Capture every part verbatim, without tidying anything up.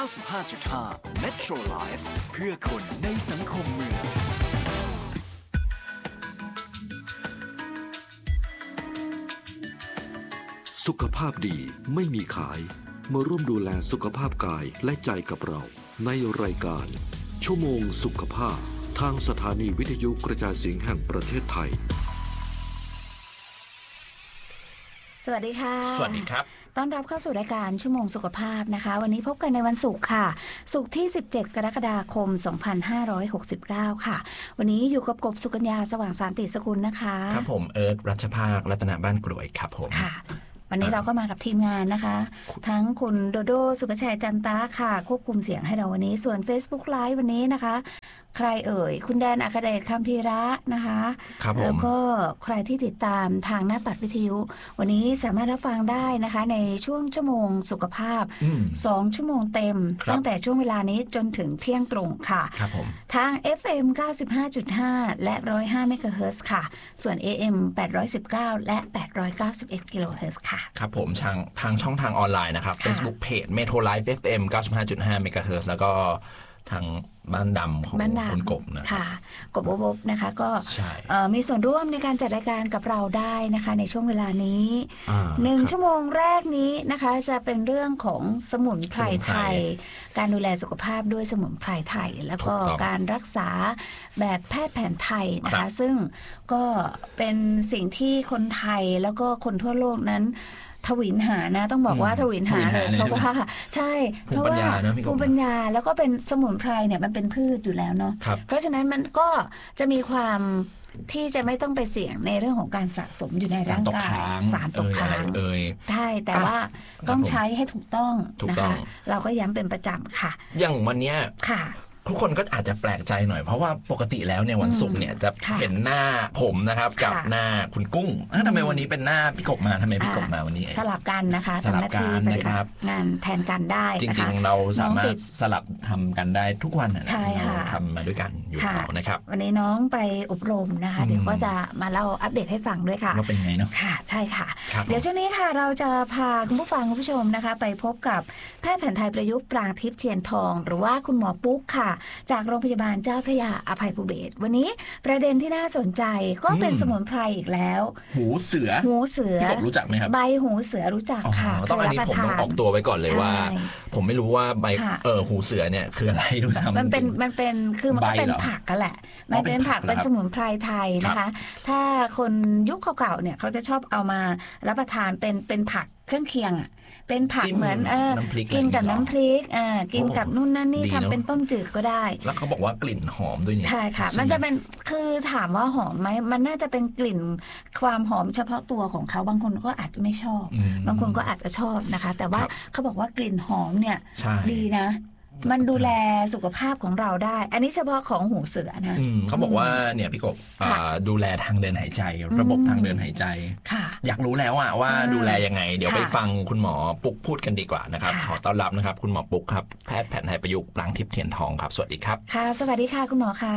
เก้าสิบห้าจุดห้า Metro Life เพื่อคนในสังคมเมืองสุขภาพดีไม่มีขายมาร่วมดูแลสุขภาพกายและใจกับเราในรายการชั่วโมงสุขภาพทางสถานีวิทยุกระจายเสียงแห่งประเทศไทยสวัสดีค่ะสวัสดีครับต้อนรับเข้าสู่รายการชั่วโมงสุขภาพนะคะวันนี้พบกันในวันศุกร์ค่ะศุกร์ที่สิบเจ็ดกรกฎาคมสองพันห้าร้อยหกสิบเก้าค่ะวันนี้อยู่กับกบสุกัญญาสว่างสานติสกุลนะคะครับผมเอิร์ธรัชภาครัตนบ้านกรวยครับผมค่ะวันนี้เราก็มากับทีมงานนะคะทั้งคุณโดโดสุภชัยจันตาค่ะควบคุมเสียงให้เราวันนี้ส่วน Facebook Live วันนี้นะคะใครเอ่ยคุณแดนอัคเดชคัมภีระนะคะแล้วก็ใครที่ติดตามทางหน้าปัดวิทยุวันนี้สามารถรับฟังได้นะคะในช่วงชั่วโมงสุขภาพสองชั่วโมงเต็มตั้งแต่ช่วงเวลานี้จนถึงเที่ยงตรงค่ะทาง เอฟ เอ็ม เก้าสิบห้าจุดห้า และ หนึ่งร้อยห้า เมกะเฮิรตซ์ค่ะส่วน เอ เอ็ม แปดร้อยสิบเก้า และ แปดร้อยเก้าสิบเอ็ด กิโลเฮิรตซ์ค่ะครับผมทางทางช่องทางออนไลน์นะครับ Facebook Page Metro Life เอฟ เอ็ม เก้าสิบห้าจุดห้า เมกะเฮิรตซ์แล้วก็ทางบ้านดำของคุณกบนะค่ะกบบบนะคะก็มีส่วนร่วมในการจัดรายการกับเราได้นะคะในช่วงเวลานี้หนึ่งชั่วโมงแรกนี้นะคะจะเป็นเรื่องของสมุนไพรไทยการดูแลสุขภาพด้วยสมุนไพรไทยแล้วก็การรักษาแบบแพทย์แผนไทยนะคะซึ่งก็เป็นสิ่งที่คนไทยแล้วก็คนทั่วโลกนั้นทวินหานะต้องบอกว่าทวินหาเลยเพราะว่าใช่เพราะว่าภูมิปัญญาแล้วก็เป็นสมุนไพรเนี่ยมันเป็นพืชอยู่แล้วเนาะเพราะฉะนั้นมันก็จะมีความที่จะไม่ต้องไปเสี่ยงในเรื่องของการสะสมอยู่ในร่างกายสารตกค้างใช่แต่ว่าต้องใช้ให้ถูกต้องนะคะเราก็ย้ำเป็นประจำค่ะอย่างวันนี้ค่ะทุกคนก็อาจจะแปลกใจหน่อยเพราะว่าปกติแล้วเนี่ยวันศุกร์เนี่ยจะเห็นหน้าผมนะครับกับหน้าคุณกุ้งทำไมวันนี้เป็นหน้าพี่กบมาทำไมพี่กบมาวันนี้สลับกันนะคะสลับกันนะครับงานแทนกันได้จริงๆเราสามารถสลับทำกันได้ทุกวันนะเราทำมาด้วยกันอยู่แล้วนะครับวันนี้น้องไปอบรมนะคะเดี๋ยวก็จะมาเล่าอัปเดตให้ฟังด้วยค่ะว่าเป็นไงเนาะค่ะใช่ค่ะเดี๋ยวช่วงนี้ค่ะเราจะพาคุณผู้ฟังคุณผู้ชมนะคะไปพบกับแพทย์แผนไทยประยุกต์ปรางทิพย์เทียนทองหรือว่าคุณหมอปุ๊กค่ะจากโรงพยาบาลเจ้าพระยาอภัยภูเบศรวันนี้ประเด็นที่น่าสนใจก็เป็นสมุนไพรอีกแล้วหูเสือหูเสือพี่กบรู้จักไหมครับใบหูเสือรู้จักค่ะต้องอันนี้ผมต้องออกตัวไว้ก่อนเลยว่าผมไม่รู้ว่าใบเออหูเสือเนี่ยคืออะไรด้วยซ้ำมันเป็นมันเป็นคือมันก็เป็นผักกันแหละมันเป็นผักเป็นสมุนไพรไทยนะคะถ้าคนยุคเก่าๆเนี่ยเขาจะชอบเอามารับประทานเป็นเป็นผักเครื่องเคียงอ่ะเป็นผักเหมือนเออกินกับน้ำพริกอ่ากินกับนู่นนั่นนี่ทำเป็นต้มจืดก็ได้แล้วเขาบอกว่ากลิ่นหอมด้วยเนี่ยใช่ค่ะมันจะเป็นคือถามว่าหอมไหมมันน่าจะเป็นกลิ่นความหอมเฉพาะตัวของเขาบางคนก็อาจจะไม่ชอบบางคนก็อาจจะชอบนะคะแต่ว่าเขาบอกว่ากลิ่นหอมเนี่ยดีนะมันดูแลสุขภาพของเราได้อันนี้เฉพาะของหูเสือนะเขาบอกว่าเนี่ยพี่กบดูแลทางเดินหายใจระบบทางเดินหายใจอยากรู้แล้วอะว่าดูแลยังไงเดี๋ยวไปฟังคุณหมอปุ๊กพูดกันดีกว่านะครับขอต้อนรับนะครับคุณหมอปุ๊กครับแพทย์แผนไทยประยุกต์ปรางทิพย์เทียนทองครับสวัสดีครับค่ะสวัสดีค่ะคุณหมอคะ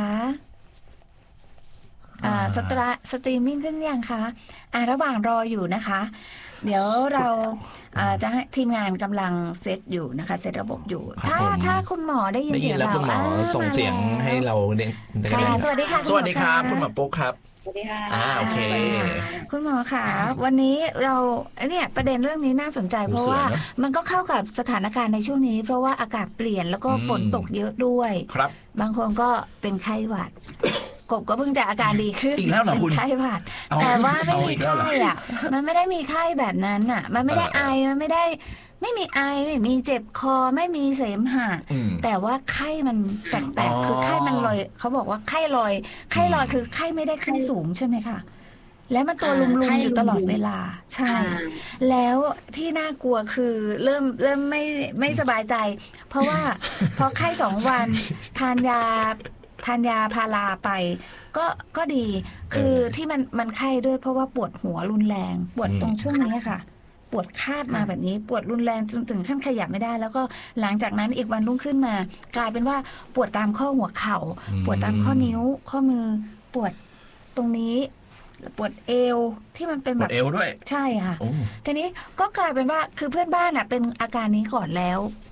สตราสตรีมมิ่งขึ้นยังคะอ่าระหว่างรออยู่นะคะเดี๋ยวเราจะให้ทีมงานกำลังเซตอยู่นะคะเซตระบบอยู่ถ้าถ้าคุณหมอได้ยินเสียงเราคุณหมอส่งเสียงให้เราได้ค่ะสวัสดีค่ะสวัสดีครับคุณหมอปุ๊กครับสวัสดีค่ะอ่าโอเคคุณหมอค่ะวันนี้เราเนี่ยประเด็นเรื่องนี้น่าสนใจเพราะว่ามันก็เข้ากับสถานการณ์ในช่วงนี้เพราะว่าอากาศเปลี่ยนแล้วก็ฝนตกเยอะด้วยครับบางคนก็เป็นไข้หวัดกบก็เพิ่งแต่อาการดีขึ้นอีกแล้วเหรอคุณไข้หวัดแต่ว่าไม่มีไข้อ่ะมันไม่ได้มีไข้แบบนั้นอ่ะมันไม่ได้ไอมันไม่ได้ไม่มีไอไม่มีเจ็บคอไม่มีเสมหะแต่ว่าไข้มันแปลกๆคือไข้มันลอยเขาบอกว่าไข้ลอยไข้ลอยคือไข้ไม่ได้ขึ้นสูงใช่ไหมคะแล้วมันตัวลุมๆอยู่ตลอดเวลาใช่แล้วที่น่ากลัวคือเริ่มเริ่มไม่ไม่สบายใจเพราะว่าพอไข้สองวันทานยาทานยาพาราไปก็ก็ดีคือที่มันมันไข้ด้วยเพราะว่าปวดหัวรุนแรงปวดตรงช่วงนี้ค่ะปวดคาดมาแบบนี้ปวดรุนแรงจนถึงขั้นขยับไม่ได้แล้วก็หลังจากนั้นอีกวันรุ่งขึ้นมากลายเป็นว่าปวดตามข้อหัวเข่าปวดตามข้อนิ้วข้อมือปวดตรงนี้ปวดเอวที่มันเป็นแบบปวดเอวด้วยใช่ค่ะทีนี้ก็กลายเป็นว่าคือเพื่อนบ้านอ่ะเป็นอาการนี้ก่อนแล้ว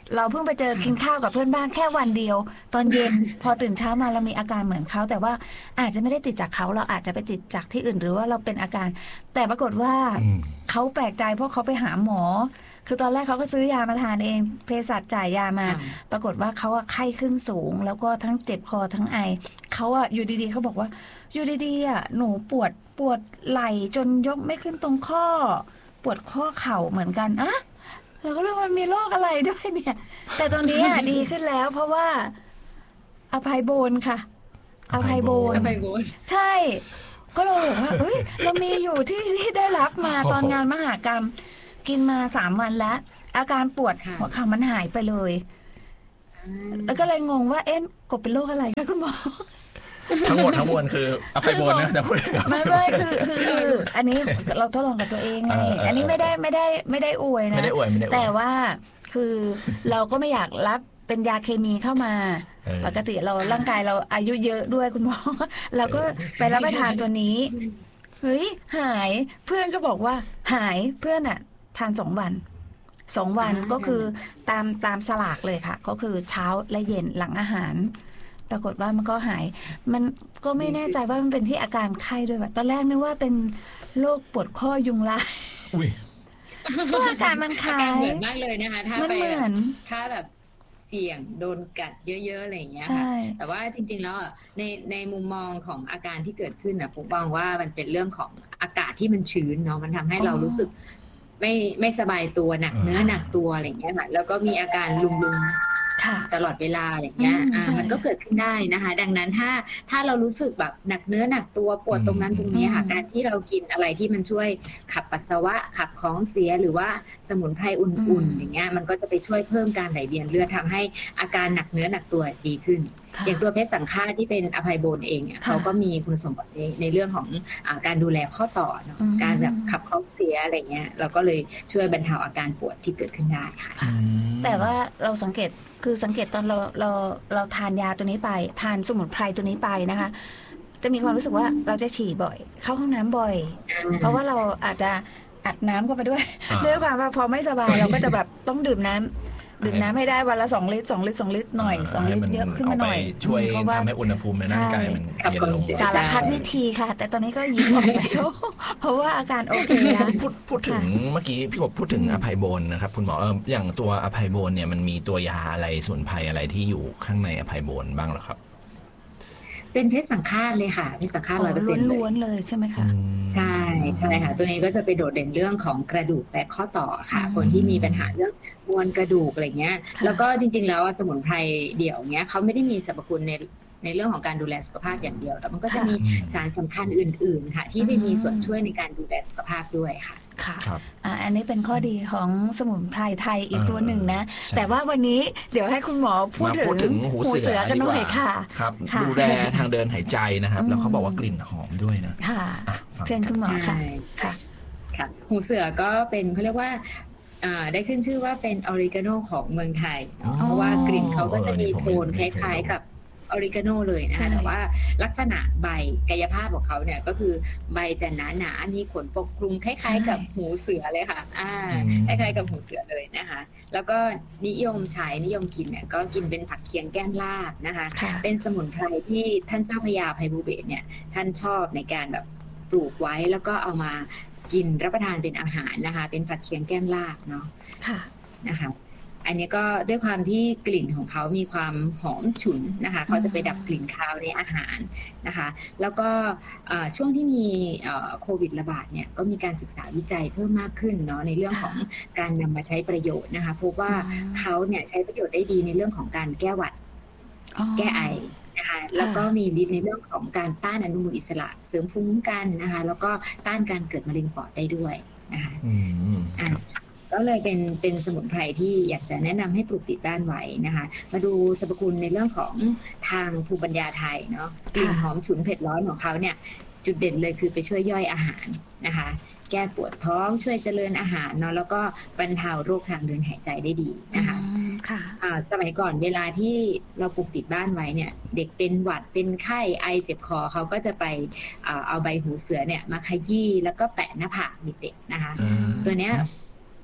เราเพิ่งไปเจอกินข้าวกับเพื่อนบ้านแค่วันเดียวตอนเย็น พอตื่นเช้ามาเรามีอาการเหมือนเขาแต่ว่าอาจจะไม่ได้ติดจากเขาเราอาจจะไปติดจากที่อื่นหรือว่าเราเป็นอาการแต่ปรากฏว่าเขาแปลกใจเพราะเขาไปหาหมอคือตอนแรกเขาก็ซื้อยามาทานเองเภสัชจ่ายยามาปรากฏว่าเขาอะไข้ขึ้นสูงแล้วก็ทั้งเจ็บคอทั้งไอเขาอะอยู่ดีๆเขาบอกว่าอยู่ดีๆอะหนูปวดปวดไหล่จนยกไม่ขึ้นตรงข้อปวดข้อเข่าเหมือนกันอะเราก็เลยมันมีโรคอะไรด้วยเนี่ยแต่ตอนนี้อะดีขึ้นแล้วเพราะว่าอภัยโบนค่ะอภัยโบนใช่ก็เลยบอกว่าเฮ้ยเรามีอยู่ที่ที่ได้รับมาตอนงานมหกรรมกินมาสามวันแล้วอาการปวดหัวเข่ามันหายไปเลยแล้วก็เลยงงว่าเอ๊ะกบเป็นโรคอะไรคะคุณหมอทั้งหมดทั้งมวลคืออภัยโบนนะแต่พูดไม่ไม่คือคือคืออันนี้เราทดลองกับตัวเองไงอันนี้ไม่ได้ไม่ได้ไม่ได้อวยนะแต่ว่าคือเราก็ไม่อยากรับเป็นยาเคมีเข้ามาปกติเราร่างกายเราอายุเยอะด้วยคุณหมอเราก็ไปรับประทานตัวนี้เฮ้ยหายเพื่อนก็บอกว่าหายเพื่อนอ่ะทานสองวันสองวันก็คือตามตามสลากเลยค่ะก็คือเช้าและเย็นหลังอาหารปรากฏว่ามันก็หายมันก็ไม่แน่ใจว่ามันเป็นที่อาการไข้ด้วยแบบตอนแรกนึกว่าเป็นโรคปวดข้อยุงลายเพราะอาการมันคล้ายเหมือนมากเลยนะคะถ้าไปถ้าแบบเสี่ยงโดนกัดเยอะๆอะไรอย่างเงี้ยค่ะแต่ว่าจริงๆแล้วในในมุมมองของอาการที่เกิดขึ้นนะผมมองว่ามันเป็นเรื่องของอากาศที่มันชื้นเนาะมันทำให้เรารู้สึกไม่ไม่สบายตัวหนักเนื้อหนักตัวอะไรอย่างเงี้ยค่ะแล้วก็มีอาการลุงๆตลอดเวลาอะไรอย่างเงี้ยอ่ามันก็เกิดขึ้นได้นะคะดังนั้นถ้าถ้าเรารู้สึกแบบหนักเนื้อหนักตัวปวดตรงนั้นตรงนี้ค่ะการที่เรากินอะไรที่มันช่วยขับปัสสาวะขับของเสียหรือว่าสมุนไพรอุ่นๆอย่างเงี้ยมันก็จะไปช่วยเพิ่มการไหลเวียนเลือดทำให้อาการหนักเนื้อหนักตัวดีขึ้นอย่างตัวเพชรสังฆาที่เป็นอภัยโบนเองเนี่ยเขาก็มีคุณสมบัติในในเรื่องของอ่าการดูแลข้อต่อเนาะการแบบขับของเสียอะไรเงี้ยเราก็เลยช่วยบรรเทาอาการปวดที่เกิดขึ้นได้ค่ะแต่ว่าเราสังเกตคือสังเกตตอนเราเราเราทานยาตัวนี้ไปทานสมุนไพรตัวนี้ไปนะคะจะมีความรู้สึกว่าเราจะฉี่บ่อยเข้าห้องน้ำบ่อยเพราะว่าเราอาจจะอัดน้ำเข้าไปด้วยด้วยความว่าพอไม่สบายเราก็จะแบบต้องดื่มน้ำดื่มน้ำให้ได้วันละสองลิตรสองลิตรสองลิตรหน่อยสองลิตรเยอะขึ้นมาหน่อยช่วยทำให้อุณหภูมิในร่างกายมันเย็นลงสารพัดวิธีค่ะแต่ตอนนี้ก็ยิ้มออกแล้วเพราะว่าอาการโอเคแล้วพูดพูดถึงเมื่อกี้พี่กบพูดถึงอภัยโบนนะครับคุณหมออย่างตัวอภัยโบนเนี่ยมันมีตัวยาอะไรสมุนไพรอะไรที่อยู่ข้างในอภัยโบนบ้างหรอครับเป็นเพชรสังฆาตเลยค่ะเพชรสังฆาตร้อยเปอร์เซ็นต์ล้วนเลยใช่ไหมคะใช่ใช่ค่ะตัวนี้ก็จะไปโดดเด่นเรื่องของกระดูกและข้อต่อค่ะคนที่มีปัญหาเรื่องมวลกระดูกอะไรเงี้ยแล้วก็จริงๆแล้วสมุนไพรเดี่ยวเงี้ยเขาไม่ได้มีสรรพคุณในในเรื่องของการดูแลสุขภาพอย่างเดียวแต่มันก็จะมีสารสำคัญอื่นๆค่ะที่ไปมีส่วนช่วยในการดูแลสุขภาพด้วยค่ะค่ะอันนี้เป็นข้อดีของสมุนไพรไทยอีกตัวหนึ่งนะแต่ว่าวันนี้เดี๋ยวให้คุณหมอพูดถึงหูเสือกันหน่อยค่ะครับดูแลทางเดินหายใจนะครับแล้วเขาบอกว่ากลิ่นหอมด้วยนะค่ะเชิญคุณหมอค่ะค่ะค่ะหูเสือก็เป็นเขาเรียกว่าได้ขึ้นชื่อว่าเป็นออริกาโนของเมืองไทยเพราะว่ากลิ่นเขาก็จะมีโทนคล้ายๆกับออริกาโนเลยนะคะแต่ว่าลักษณะใบกายภาพของเขาเนี่ยก็คือใบจะหนาหนามีขนปกคลุมคล้ายๆกับหูเสือเลยค่ะอ่าคล้ายๆกับหูเสือเลยนะคะแล้วก็นิยมใช้นิยมกินเนี่ยก็กินเป็นผักเคียงแก้มลาบนะคะเป็นสมุนไพรที่ท่านเจ้าพระยาไพบูลย์เบศรเนี่ยท่านชอบในการแบบปลูกไว้แล้วก็เอามากินรับประทานเป็นอาหารนะคะเป็นผักเคียงแก้มลาบเนาะนะคะอันนี้ก็ด้วยความที่กลิ่นของเขามีความหอมฉุนนะคะเขาจะไปดับกลิ่นคาวในอาหารนะคะแล้วก็ช่วงที่มีโควิดระบาดเนี่ยก็มีการศึกษาวิจัยเพิ่มมากขึ้นเนาะในเรื่องของการนำมาใช้ประโยชน์นะคะพบว่าเขาเนี่ยใช้ประโยชน์ได้ดีในเรื่องของการแก้หวัดแก้ไอนะคะแล้วก็มีฤทธิ์ในเรื่องของการต้านอนุมูลอิสระเสริมภูมิคุ้มกันนะคะแล้วก็ต้านการเกิดมะเร็งปอดได้ด้วยนะคะก็เลยเป็นเป็นสมุนไพรที่อยากจะแนะนำให้ปลูกติดบ้านไว้นะคะมาดูสรรพคุณในเรื่องของทางภูมิปัญญาไทยเนาะกลิ่นหอมฉุนเผ็ดร้อนของเขาเนี่ยจุดเด่นเลยคือไปช่วยย่อยอาหารนะคะแก้ปวดท้องช่วยเจริญอาหารเนาะแล้วก็บรรเทาโรคทางเดินหายใจได้ดีนะคะสมัยก่อนเวลาที่เราปลูกติดบ้านไว้เนี่ยเด็กเป็นหวัดเป็นไข้ไอเจ็บคอเขาก็จะไปเอาใบหูเสือเนี่ยมาขยี้แล้วก็แปะหน้าผากเด็กๆนะคะตัวเนี้ย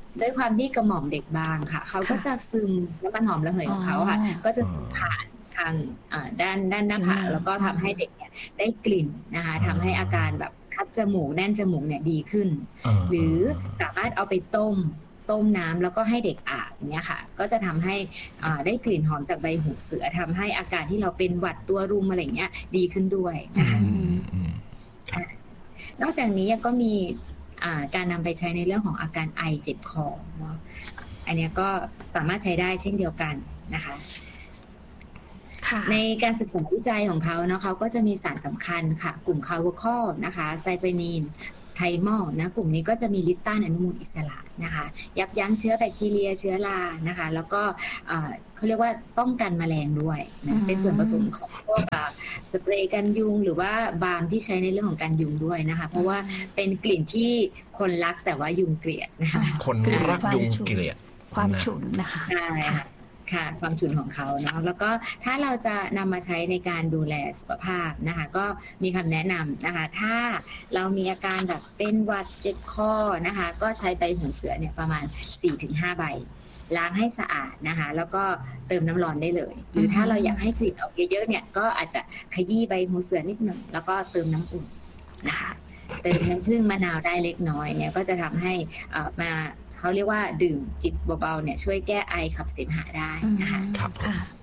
ด้วยความที่กระหม่อมเด็กบางค่ะเขาก็จะซึมน้ำมันหอมระเหยของเขาค่ะก็จะซึมผ่านทางด้านด้านหน้าผากแล้วก็ทำให้เด็กเนี่ยได้กลิ่นนะคะทำให้อาการแบบคัดจมูกแน่นจมูกเนี่ยดีขึ้นหรือสามารถเอาไปต้มต้มน้ำแล้วก็ให้เด็กอาบอย่างเงี้ยค่ะก็จะทำให้ได้กลิ่นหอมจากใบหูเสือทำให้อาการที่เราเป็นหวัดตัวรุมอะไรเงี้ยดีขึ้นด้วยนะคะนอกจากนี้ยังก็มีการนำไปใช้ในเรื่องของอาการไอเจ็บคอเนาะอันนี้ก็สามารถใช้ได้เช่นเดียวกันนะคะในการศึกษาวิจัยของเขาเนาะเขาก็จะมีสารสำคัญค่ะกลุ่มคาร์โบคอลนะคะไซเปนีนไทมอลนะกลุ่มนี้ก็จะมีฤทธิ์ต้านอนุมูลอิสระนะคะยับยั้งเชื้อแบคทีเรียเชื้อรานะคะแล้วก็เขาเรียกว่าป้องกันแมลงด้วยนะเป็นส่วนผสมของพวกสเปรย์กันยุงหรือว่าบาล์มที่ใช้ในเรื่องของการยุงด้วยนะคะเพราะว่าเป็นกลิ่นที่คนรักแต่ว่ายุงเกลียดนะคะคนรักยุงเกลียดความฉุนนะคะใช่ค่ะค่ะความฉุนของเขาเนาะแล้วก็ถ้าเราจะนำมาใช้ในการดูแลสุขภาพนะคะก็มีคำแนะนำนะคะถ้าเรามีอาการแบบเป็นหวัดเจ็บคอนะคะก็ใช้ใบหูเสือเนี่ยประมาณ สี่ถึงห้า ใบล้างให้สะอาดนะคะแล้วก็เติมน้ำร้อนได้เลยหรือถ้าเราอยากให้กลิ่นออกเยอะๆเนี่ยก็อาจจะขยี้ใบหูเสือนิดหนึ่งแล้วก็เติมน้ำอุ่นนะคะเติมน้ำผึ้งมะนาวได้เล็กน้อยเนี่ยก็จะทำให้มาเขาเรียกว่าดื่มจิบเบาๆเนี่ยช่วยแก้ไอขับเสมหะได้นะคะครับ